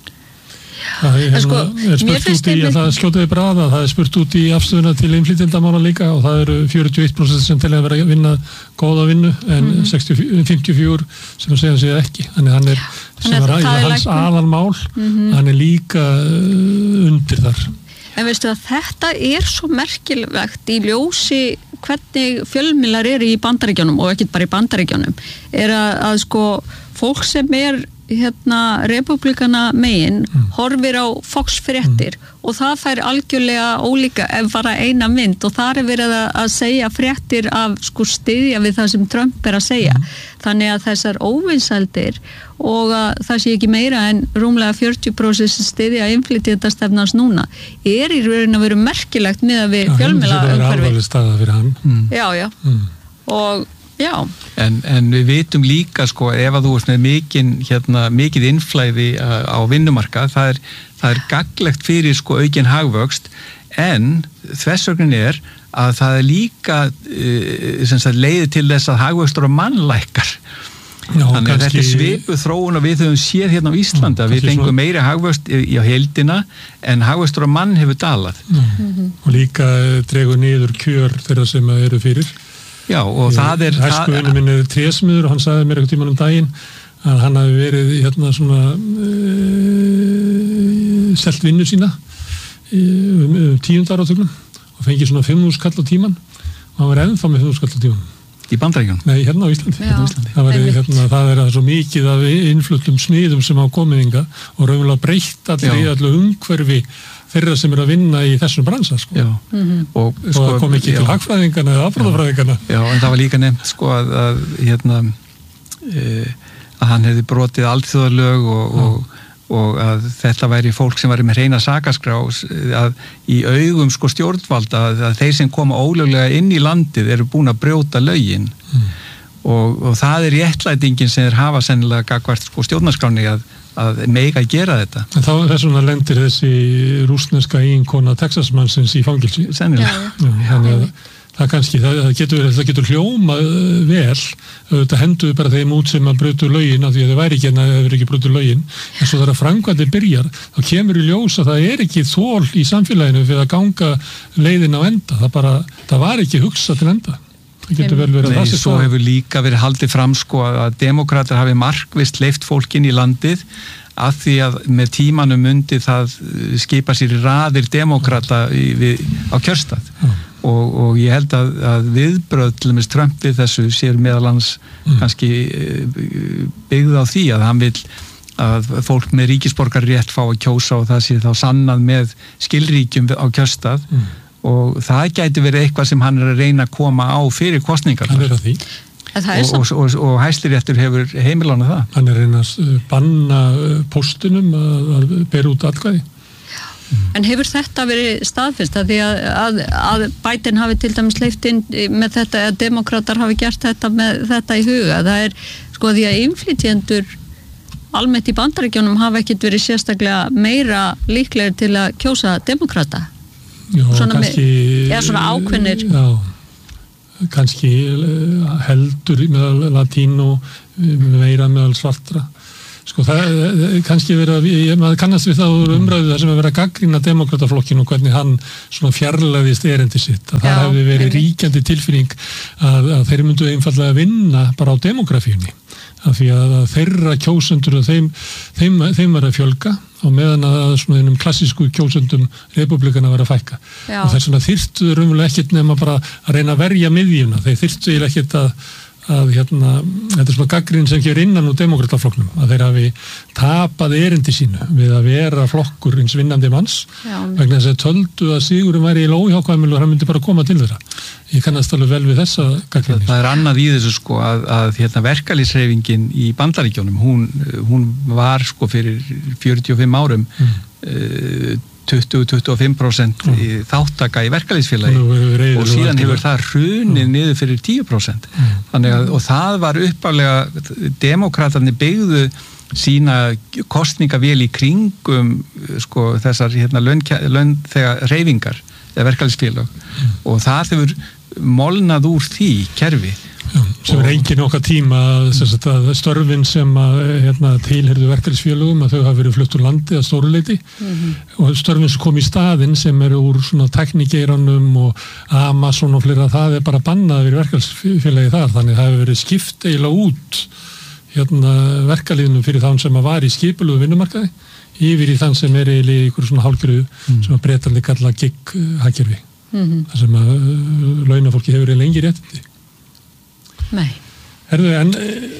Það er, hérna, sko, er spurt út í að það skjótaði braða, það er spurt út í afstöðuna til innflytjendamála líka og það eru fjörutíu og eitt prósent sem til að vera að vinna góða vinnu en mm-hmm. fimmtíu og fjögur sem að segja sig ekki, þannig hann er sem er hans aðalmál mm-hmm. hann er líka undir þar. En veistu að þetta er svo merkilvægt í ljósi hvernig fjölmiðlar eru í Bandaríkjunum og ekki bara í Bandaríkjunum er að, að sko fólk sem er hérna republikana megin mm. horfir á Fox fréttir mm. og það fær algjörlega ólíka ef bara eina mynd og það er verið að, að segja fréttir af sko styðja við það sem Trump er að segja mm. þannig að þessar óvinsældir og að það sé ekki meira en rúmlega fjörutíu prósent styðja innflytjendastefnans núna er í raun að vera merkilegt með að við fjölmiðla umhverfi. Það er alvarleg staða fyrir hann. Mm. Já, já. Mm. Og já. En, en við vitum líka sko ef að þú ert með mikinn hérna mikið innflæði á vinnumarkað það er, það er gagnlegt fyrir sko aukinn hagvöxt en þversögnin er að það er líka uh, sem sagt leiðir til þess að hagvöxtur og mannlækkar. Já, þannig að þetta er svipuð þróun og við höfum séð hérna á Íslandi að við fengum meiri hagvöxt í, í heildina en hagvöxtur og mann hefur dalað. Mm-hmm. Og líka dregur niður kjör þeirra sem eru fyrir. Já, og ég, það er... Hæskuðinu minn er trésmiður og hann sagði mér eitthvað tíman um daginn að hann hafi verið hérna svona e, selt vinnu sína e, um, um tíund áratögnum og fengið svona fimm þúsund kall á tíman og hann var ennþá með fimm þúsund kall á tíman. Í Bandaríkjunum? Nei, hérna á Íslandi. Hérna á Íslandi. Það, var, hérna, það er svo mikið af innfluttum sniðum sem á komiðinga og raunverulega breytt allir í allu umhverfi þeirra sem eru að vinna í þessum bransa sko. Já. Mm-hmm. og, og sko, það kom ekki já. Til hagfræðingana eða afbróðafræðingana. Já, en það var líka nefnt sko að, að hérna e, að hann hefði brotið alþjóðalög og, og, og að þetta væri fólk sem væri með hreina sakaskrá að í augum sko stjórnvalda að, að þeir sem koma ólöglega inn í landið eru búin að brjóta lögin mm. og, og það er réttlætingin sem þeir hafa sennilega gagvart sko stjórnarskráni að að mega að gera þetta. En þá þess vegna lendir þessi rússneska eiginkona Texasmannsins í fangilsi. Sennilega. Já, þannig að það kannski, það, það, getur, það getur hljómað vel, þetta hendur bara þeim út sem að brjótu lögin, af því að það væri ekki en að það verið ekki brjótu lögin, en svo þar að framkvæmdin byrjar, þá kemur í ljós að það er ekki þól í samfélaginu fyrir að ganga leiðin á enda, það bara, það var ekki hugsað til enda. Það getur vel verið að það sé svo hefur líka verið haldið fram sko að demokrater hafi markvisst leyft fólkin í landið að því að með tímanum myndi það skipa sér í raðir demokrata í, við, á kjörstað. Já. og, og ég held að, að viðbröð til dæmis Trump við þessu sér meðal hans mm. kannski byggð á því að hann vil að fólk með ríkisborgarrétt fá að kjósa og það sé þá sannað með skilríkjum á kjörstað mm. og það gæti verið eitthvað sem hann er að reyna að koma á fyrir kostningar. Það er að því. Og, og, og, og Hæstiréttur hefur heimilána það. Hann er reyna að banna póstunum að, að bera út atkvæði. Mm. En hefur þetta verið staðfest að því að, að, að Biden hafi til dæmis leyft inn með þetta, að demokratar hafi gert þetta með þetta í huga? Það er sko því að innflytjendur almennt í Bandaríkjunum hafa ekkert verið sérstaklega meira líklegir til að kjósa demokrata. Já, svona kannski... Með, ja, svona ákveðnir... Já. Kannski heldur meðal latínó, meira meðal svartra. Sko það kannski verið að, maður kannast við það umræðu það sem að vera að gagnrýna demokrataflokkin og hvernig hann svona fjarlæðist erindi sitt. Að það hefði verið ríkjandi tilfinning að, að þeir myndu einfallega vinna bara á demografíunni. Af því að þeirra kjósendur og þeim, þeim, þeim var að fjölga og meðan að svona einum klassísku kjósendum republikana var að fækka. Já. Og þess vegna þyrftu raunverulega ekkert nema bara að reyna að verja miðjuna. Þeir þyrftu eiginlega ekkert að, að hérna, þetta er svona gagnrýni sem kemur innan úr demokrataflokknum, að þeir hafi tapað erindi sínu við að vera flokkur eins vinnandi manns. Já. Vegna þess að töldu að sigurinn væri í óhjákvæmilega og hann myndi bara koma til þeirra. Ég kannast alveg vel við þessa gagnrýni. Það er annað í þessu sko að, að hérna, verkalýðshreyfingin í Bandaríkjunum, hún, hún var sko fyrir fjörutíu og fimm árum mm. uh, tuttugu til tuttugu og fimm prósent mm. þáttaka í verkalýðsfélagi og síðan hefur það hrunið mm. niður fyrir tíu prósent. Mm. Þannig að, og það var uppálega, demokratarnir byggðu sína kostningavél í kringum sko þessar hérna launþega hreyfingar eða verkalýðsfélag mm. og það hefur molnað úr því kerfi. Já, sem er engin okkar tíma að störfin sem að hérna, tilherðu verkalýðsfélögum að þau hafa verið flutt úr landi að stóru leyti mm-hmm. og störfin sem kom í staðinn sem eru úr svona teknikeiranum og Amazon og fleira, það er bara bannað við verkalýðsfélagi þar, þannig það hefur verið skipt eiginlega út hérna, verkalýðinu fyrir þann sem að var í skipulögu vinnumarkaði yfir í þann sem er eiginlega í ykkur svona hálfgerðu mm. sem að breytanlega kalla gig-hagkerfi mm-hmm. þar sem að uh, launafólki hefur eiginlega engi réttindi. Nei. Herðu, en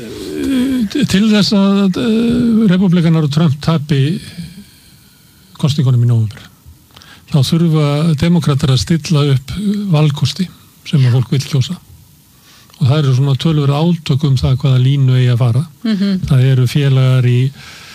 uh, til þess að uh, republikanar og Trump tapi kosningunum í nóvember þá þurfa demokratar að stilla upp valkosti sem að fólk vil kjósa og það eru svona tölur átök um það hvaða línu eigi að fara mm-hmm. það eru félagar í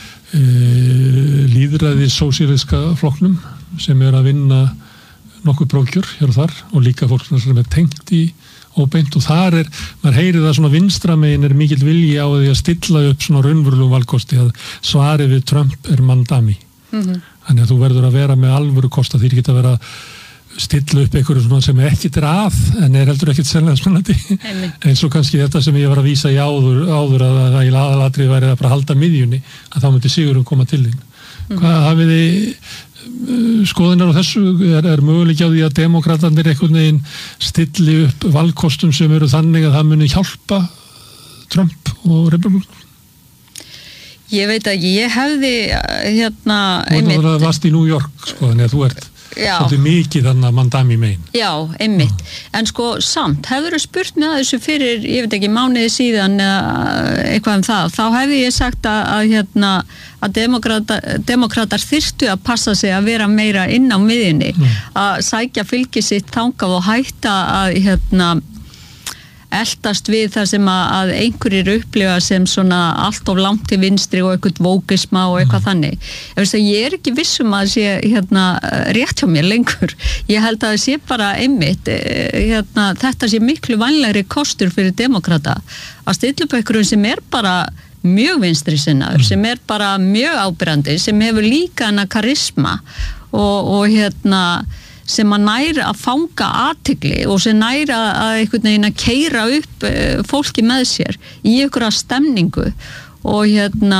uh, líðræði sósíaliska flokknum sem er að vinna nokkuð prókjur hér og þar og líka fólk sem er tengt í óbeint og þar er, maður heyrir það svona vinstra megin er mikill vilji á því að stilla upp svona raunverulegum valkosti að svarið við Trump er mandami mm-hmm. þannig að þú verður að vera með alvöru kosta því geta að vera stilla upp einhverju svona sem ekkert er að en er heldur ekkert sérlega spennandi eins og kannski þetta sem ég var að vísa í áður, áður að það í aðalatrið væri að bara halda miðjunni að þá myndi sigurinn koma til þín mm-hmm. hvað hafið þið skoðunar á þessu, er, er möguleiki á því að demokratarnir einhvern veginn stilli upp valkostum sem eru þannig að það muni hjálpa Trump og republikanum? Ég veit ekki, ég hefði hérna einmitt... Þú varst í New York, sko, þannig að þú ert Já. Svolítið mikið þannig að mandami megin. Já, einmitt. Já. En sko samt, hefur þú spurt með þessu fyrir, ég veit ekki, mánuði síðan eða eitthvað um það, þá hefði ég sagt að, að, hérna, að demokrata, demokratar þyrftu að passa sig að vera meira inn á miðjunni, mm. að sækja fylgi sitt þangað og hætta að hérna eldast við það sem að, að einhverjir upplifa sem svona allt of langt til vinstri og eitthvað vókisma og eitthvað mm. þannig. Ég veist að ég er ekki vissum að það sé hérna rétt hjá mér lengur. Ég held að það sé bara einmitt, hérna, þetta sé miklu vænlegri kostur fyrir demokrata að stilla upp einhverjum sem er bara mjög vinstri sinnaður, mm. sem er bara mjög ábyrrandi, sem hefur líka hana karisma og, og hérna sem að næra að fanga athygli og sem næra að einhvern veginn að keyra upp fólki með sér í einhverja stemningu og hérna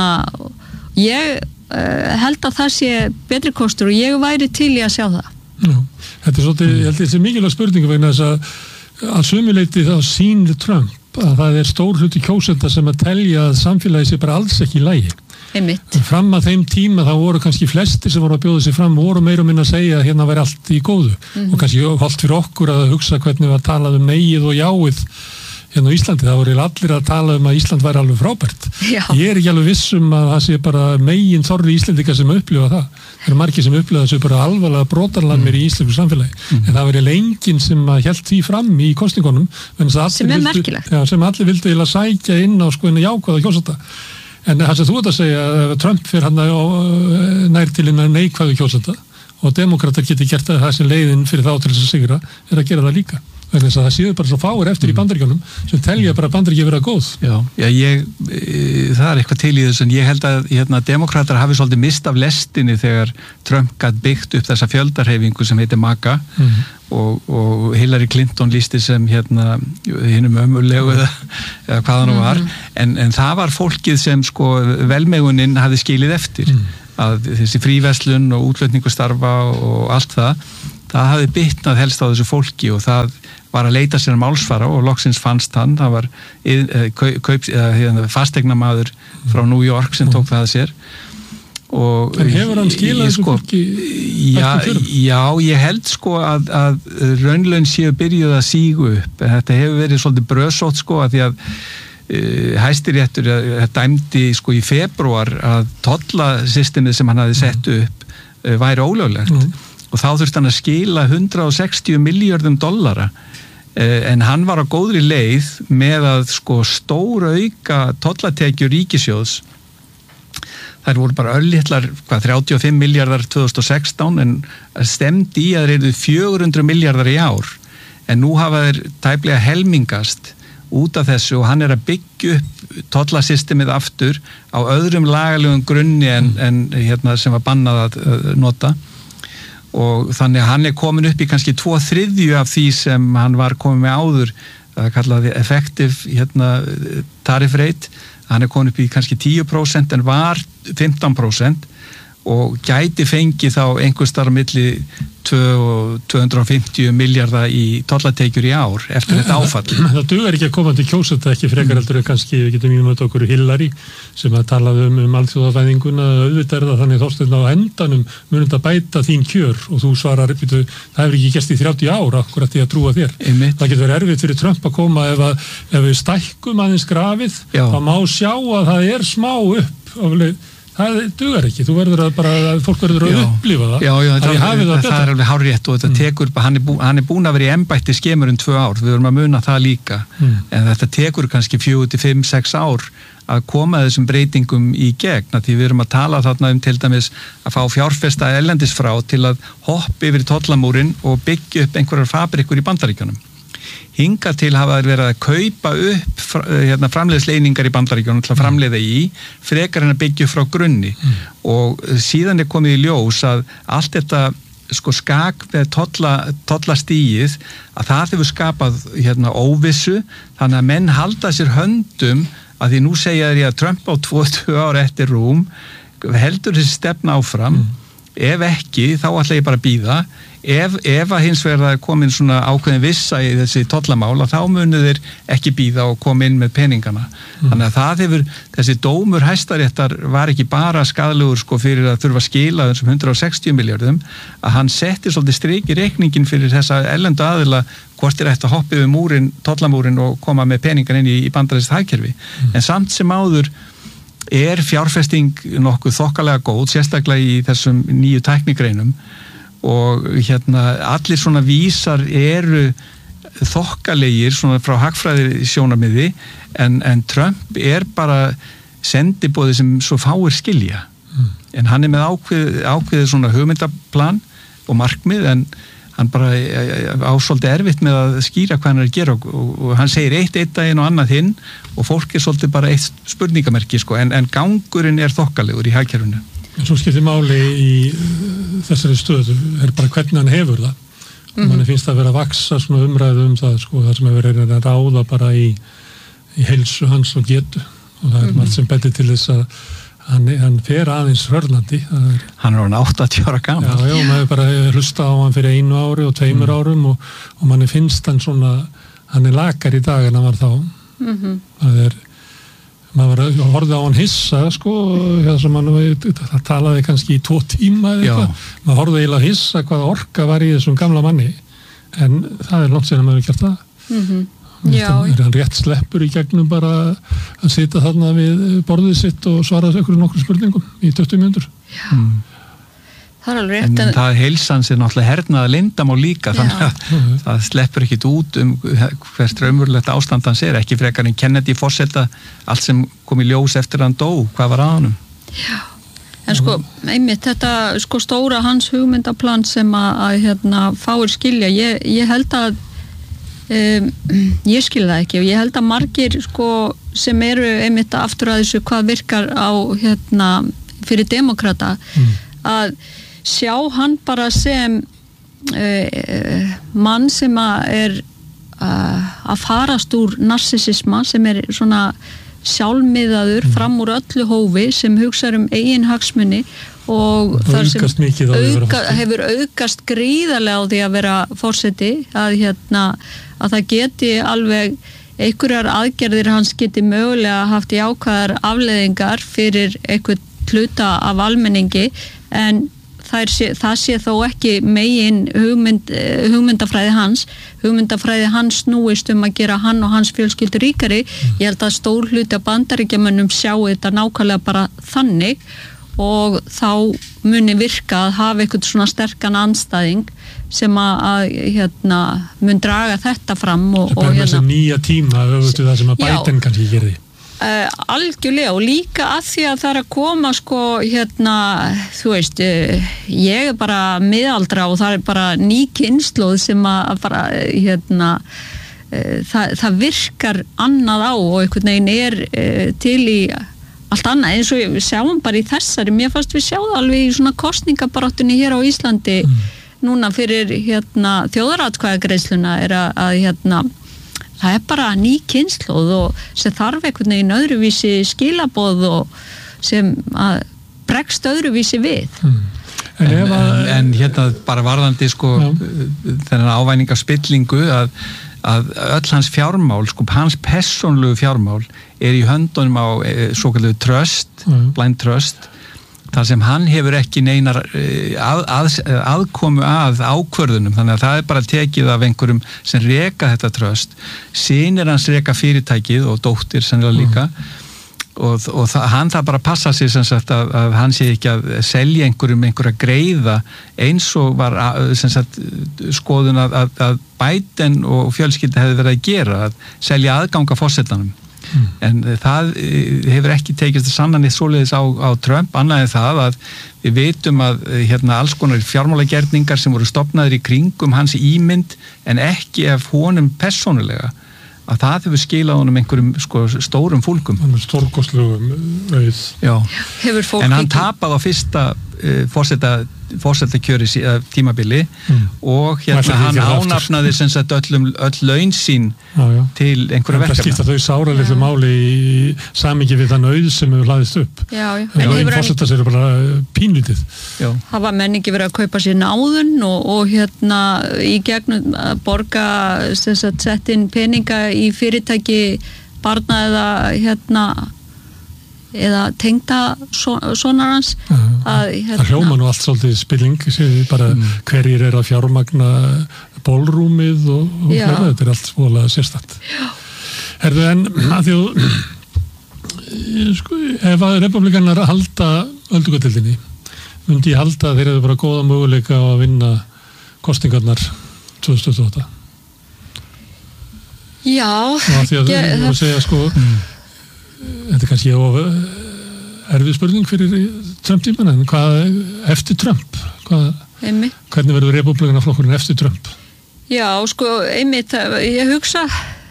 ég uh, held að það sé betri kostur og ég væri til í að sjá það. Já, þetta er svolítið, ég held að þetta er mikilvæg spurning vegna þess að að sömuleyti þá sýnir Trump að það er stór hluti kjósenda sem að telja að samfélagi sé bara alls ekki í lagi. Einmitt. Fram að þeim tíma þá voru kannski flestir sem voru að bjóða sig fram voru meira og minna að segja að hérna væri allt í góðu mm-hmm. og kannski holdt fyrir okkur að hugsa hvernig við að tala um neyið og jáið hérna á Íslandi, það voru allir að tala um að Ísland væri alveg frábært. Já. Ég er ekki alveg viss um að það sé bara megin þorri Íslendinga sem upplifa það. Það eru margir sem upplifa þessu bara alvarlega brotarlamir mm. í íslensku samfélagi. Mm. En það verið lengin sem að hélt því fram í kosningunum. Sem er merkilegt. Já, sem allir vildu eiginlega sækja inn á sko inn að jákvæða kjósenda. En það sem þú ert að segja, að Trump fyrir hann nær til innan neikvæðu kjósenda og demokrater geti gert það sem leiðin fyrir þá til þess að sigra er að gera það líka. Þannig að það séu bara svo fáir eftir mm. í Bandaríkjunum sem telja bara Bandaríkja vera góð. Já, já ég, e, það er eitthvað til í þessu en ég held að hérna, demokrater hafi svolítið mist af lestinni þegar Trump gat byggt upp þessa fjöldarhefingu sem heitir MAGA mm. og, og Hillary Clinton lísti sem hérna hinnum ömurlegu eða, eða hvað hann var mm. en, en það var fólkið sem sko velmegunin hafi skilið eftir mm. að þessi fríverslun og útflutningastarfa og allt það það hafi bitnað helst á þessu fólki og það var að leita sér málsvara og loksins fannst hann, það var kaup, eða, fastegnamaður frá New York sem tók það að sér og en hefur hann skilað þessu sko, fólki já, já, ég held sko að, að raunlaun séu byrjuð að sígu upp, þetta hefur verið svolítið bröðsótt sko að því að uh, Hæstiréttur uh, dæmdi sko í febrúar að tollasystemið sem hann hafi sett upp uh, væri ólöglegt mm. og þá þurfti hann að skila hundrað og sextíu milljörðum dollara en hann var á góðri leið með að sko stóra auka tollatekjur ríkissjóðs þær voru bara örlitlar hvað, þrjátíu og fimm milljarðar tvö þúsund og sextán en stemdi í að þeir eru fjögur hundruð milljarðar í ár en nú hafa þeir tæplega helmingast út af þessu og hann er að byggja upp tollasystemið aftur á öðrum lagalegum grunni en, en hérna, sem var bannað að nota og þannig að hann er komin upp í kannski tvo þriðju af því sem hann var komin með áður, það kallaði effective hérna, tariff rate, hann er komin upp í kannski tíu prósent en var fimmtán prósent og gæti fengið þá einhvers þar á milli tvö hundruð og fimmtíu milljarða í tollatekjur í ár eftir þetta áfall. Það dugar ekki að koma til kjósenda ekki frekar heldur en kannski við getum mínum að okkur Hillary sem að talaði um, um alþjóðafæðinguna auðvitað er það þannig þórstöðna á endanum mun þetta bæta þín kjör og þú svarar það hefur ekki gerst í þrjátíu ár akkurat því að trúa þér. Einmitt. Það getur verið erfitt fyrir Trump að koma ef, að, ef við stækkum aðeins grafið Já. Þá má sjá að það er smá upp ofleið það dugar ekki, þú verður að bara að fólk verður að upplifa það já, já, það, það, það, það er alveg hárrétt og þetta mm. tekur hann er, bú, hann er búin að vera í embætti skemur um tvö ár, við verðum að muna það líka mm. en þetta tekur kannski fjögur til fimm, sex ár að koma þessum breytingum í gegn, því við erum að tala þarna um til dæmis að fá fjárfesta erlendis frá til að hoppa yfir tollamúrin og byggja upp einhverjar fabrikur í Bandaríkjunum hinga til hafa þeir verið að kaupa upp hérna, framleiðsleiningar í Bandaríkjunum til að framleiða í, frekar en að byggja frá grunni mm. og síðan er komið í ljós að allt þetta sko skak með tolla, tollastíið að það hefur skapað hérna, óvissu, þannig að menn halda sér höndum að því nú segja þeir að Trump á tvo til tvö ára eftir rúm heldur þessi stefna áfram mm. ef ekki, þá ætla ég bara að bíða ef, ef að hins vegar það er komin svona ákveðin vissa í þessi tollamála þá munu þeir ekki bíða og koma inn með peningana mm. þannig að það hefur, þessi dómur Hæstaréttar var ekki bara skaðlegur sko fyrir að þurfa að skila þessum hundrað og sextíu milljörðum að hann setti svolítið strik í reikningin fyrir þessa erlendu aðila hvort er eftir að hoppa yfir múrin, tollamúrin og koma með peningan inn í, í bandarískt hagkerfi mm. en samt sem áður er fjárfesting nokkuð þokkalega góð, sérstaklega í þessum nýju tæknigreinum og hérna allir svona vísar eru þokkalegir svona frá hagfræði sjónarmiði en, en Trump er bara sendiboði sem svo fáir skilja mm. en hann er með ákveð, ákveðið svona hugmyndaplan og markmið en hann bara ásvoldi erfitt með að skýra hvað hann er að gera og, og, og hann segir eitt eitt daginn og annað hinn og fólk er svolítið bara eitt spurningamerki sko, en, en gangurinn er þokkalegur í hagkerfinu. En svo skiptir máli í þessari stöðu er bara hvernig hann hefur það mm-hmm. og manni finnst það að vera að vaksa svona umræðu um það sko, það sem hefur verið að ráða bara í, í heilsu hans og getu og það er mm-hmm. margt sem betur til þess að Hann, hann fer aðeins hörlandi. Hann er orðinn áttatíu ára gamall. Já, já, maður bara hlusta á hann fyrir einu ári og tveimur mm. árum og, og manni finnst hann svona, hann er lakar í dag en hann var þá. Mm-hmm. Það er, maður horfði á hann hissa, sko, það sem hann það talaði kannski í tvo tíma eða eitthvað. Maður horfði eiginlega hissa hvað orka var í þessum gamla manni, en það er langt síðan að maður hefur gert það. Mm-hmm. Já. Er hann rétt sleppur í gegnum bara að sitja þarna við borðið sitt og svara ykkur nokkur spurningum í tuttugu mínútur? Já. Mm. Það er alveg rétt. En, en það heilsans er náttúrulega hernaða leyndamál líka, þannig að það sleppur ekkit út um hvert raunverulegt ástand hans er, ekki frekar en Kennedy forseta allt sem kom í ljós eftir hann dó, hvað var að honum? Já, en sko, einmitt þetta sko stóra hans hugmyndaplan sem að, að hérna fáir skilja, ég, ég held að Um, ég skil það ekki og ég held að margir sko sem eru einmitt aftur að þessu hvað virkar á hérna fyrir demokrata mm. að sjá hann bara sem uh, mann sem að er uh, að farast úr narsisisma sem er svona sjálfmiðaður mm. fram úr öllu hófi sem hugsa um eigin hagsmuni og það sem auka, hefur aukast gríðarlega á því að vera forseti að hérna að það geti alveg einhverjar aðgerðir hans geti mögulega haft jákvæðar afleiðingar fyrir einhvern hluta af almenningi en það, sé, það sé þó ekki megin hugmynd, hugmyndafræði hans hugmyndafræði hans snúist um að gera hann og hans fjölskyldur ríkari mm. ég held að stór hluti af Bandaríkjamönnum sjá þetta nákvæmlega bara þannig og þá muni virka að hafa eitthvað svona sterkan andstæðing sem að, að hérna, mun draga þetta fram og, og hérna þessi nýja tíma öfutu það sem að Biden kannski gerði uh, algjörlega og líka að því að það er að koma sko hérna þú veist uh, ég er bara miðaldra og það er bara ný kynslóð sem að bara hérna uh, það, það virkar annað á og einhvern veginn er uh, til í allt annað eins og við sjáum bara í þessari mér fannst við sjáum alveg í svona kosningabaráttunni hér á Íslandi mm. núna fyrir hérna þjóðaratkvæðagreiðsluna er að, að hérna það er bara ný kynslóð og sem þarf einhvern veginn öðruvísi skilaboð og sem að bregst öðruvísi við mm. en, en, en, en hérna bara varðandi sko ja. Þennan ávæninga spillingu að að öll hans fjármál, sko hans persónlegu fjármál er í höndunum á e, svo kallu trust, mm. blind trust þar sem hann hefur ekki neinar að, að, aðkomu að ákvörðunum, þannig að það er bara tekið af einhverjum sem reka þetta trust synir hans reka fyrirtækið og dóttir sennilega líka mm. og, og það, hann það bara passa sér sem sagt að, að hann sé ekki að selja einhverjum einhverja greiða eins og var sem sagt skoðun að, að, að Biden og fjölskyldi hefði verið að gera að selja aðganga forsetanum mm. en það hefur ekki tekist að sanna neitt svoleiðis á, á Trump annað en það að við vitum að hérna alls konar fjármálagerningar sem voru stofnaðir í kringum hans ímynd en ekki af honum persónulega að það hefur skilað honum einhverjum sko, stórum fúlgum stórkostlugum auð en hann tapaði á fyrsta uh, forseta fórsetakjöri tímabili mm. og hérna hann ánafnaði sem sagt öllum, öll laun sín já, já. Til einhverja verkefna. Það skipta þau sáralitlu máli í samingi við þann auð sem hefur hlaðist upp. Já, já. Laun fórsetas eru bara pínlítið. Það var menningi verið að kaupa sér náðun og, og hérna í gegnum að borga sem sagt sett inn peninga í fyrirtæki barna eða hérna eða tengda sonar hans að hérna það hljóma nú allt svolítið spilling bara mm. hverjir er að fjármagna bólrúmið og, og fleira, þetta er allt svolega sérstætt Herðu en að því að sko, ef að republikanar halda öldungatildinni myndi ég halda að þeir eru bara góða möguleika á að vinna kostingarnar tvö þúsund tuttugu og átta Já og að því að ég var að segja sko mm. Þetta er kannski erfið spurning fyrir Trump-tíman en hvað eftir Trump? Hvað, hvernig verður republikanaflokkurinn eftir Trump? Já, sko, einmitt, ég hugsa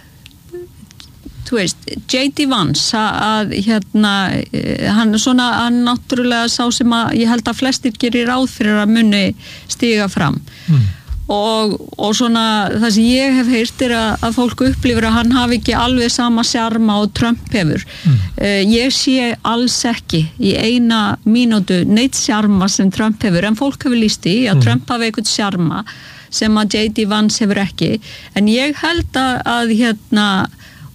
þú veist, J D Vance að hérna, hann er svona hann náttúrulega sá sem að ég held að flestir gerir ráð fyrir að munni stíga fram mm. Og, og svona það sem ég hef heyrt er að, að fólk upplifir að hann hafi ekki alveg sama sjarma og Trump hefur mm. uh, ég sé alls ekki í eina mínútu neitt sjarma sem Trump hefur en fólk hefur lýst í að mm. Trump hafi eitthvað sjarma sem að J D Vance hefur ekki en ég held að, að hérna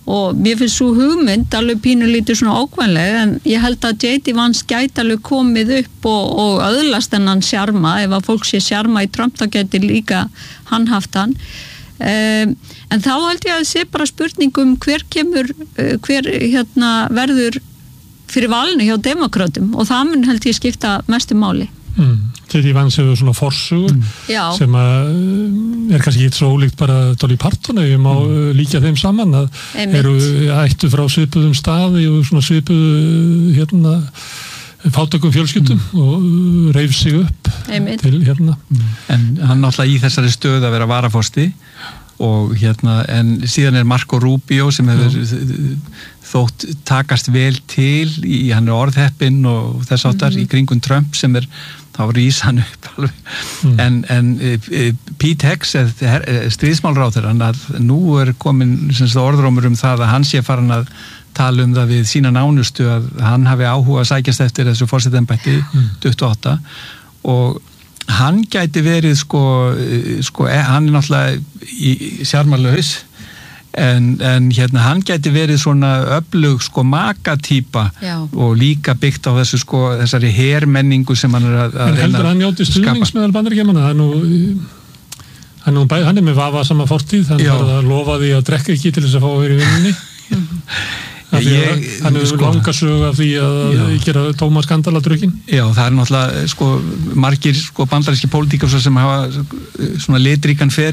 og mér finnst svo hugmynd alveg pínulítið svona ókvæmleg en ég held að J D Vance gæti alveg komið upp og, og öðlast hennan sjarma, ef að fólk sé sjarma í Trump þá gæti líka hann haft hann um, en þá held ég að sé bara spurningum hver kemur hver hérna verður fyrir valinu hjá demokratum og það mun held ég skipta mestu máli. Mm. J D Vance hefur svona forsugu mm. sem að er kannski ekki svo ólíkt bara Dolly Parton ef ég má mm. líka þeim saman að Einmitt. Eru ættu frá svipuðum staði og svona svipuðu hérna fátækum fjölskyldum mm. og reif sig upp Einmitt. Til hérna. Mm. En hann náttúrulega í þessari stöð að vera varaforsti og hérna en síðan er Marco Rubio sem hefur mm. þótt takast vel til í hann er orðheppinn og þess áttar mm. í kringum Trump sem er þá rís hann upp alveg mm. en, en e, Pete Heggs stríðsmálráðherra að nú er komin orðrómur um það að hann sé farin að tala um það við sína nánustu að hann hafi áhuga að sækjast eftir þessu forsetaembætti mm. tuttugu og átta og hann gæti verið sko, sko hann er náttúrulega sjarmalaus En, en hérna hann gæti verið svona öflug sko makatýpa og líka byggt á þessu sko þessari hermenningu sem hann er að en heldur hann njóti stuðnings meðal Bandaríkjamanna hann, hann, hann er með vafa sama fortíð hann var að lofa því að drekka ekki til þess að fá að vera í vinninni Ég, hann hefur sko, langa sög af því að já. Gera tóma skandalatrykkin Já, það er náttúrulega sko margir sko bandaríski pólitíkar sem hafa svona litríkan feril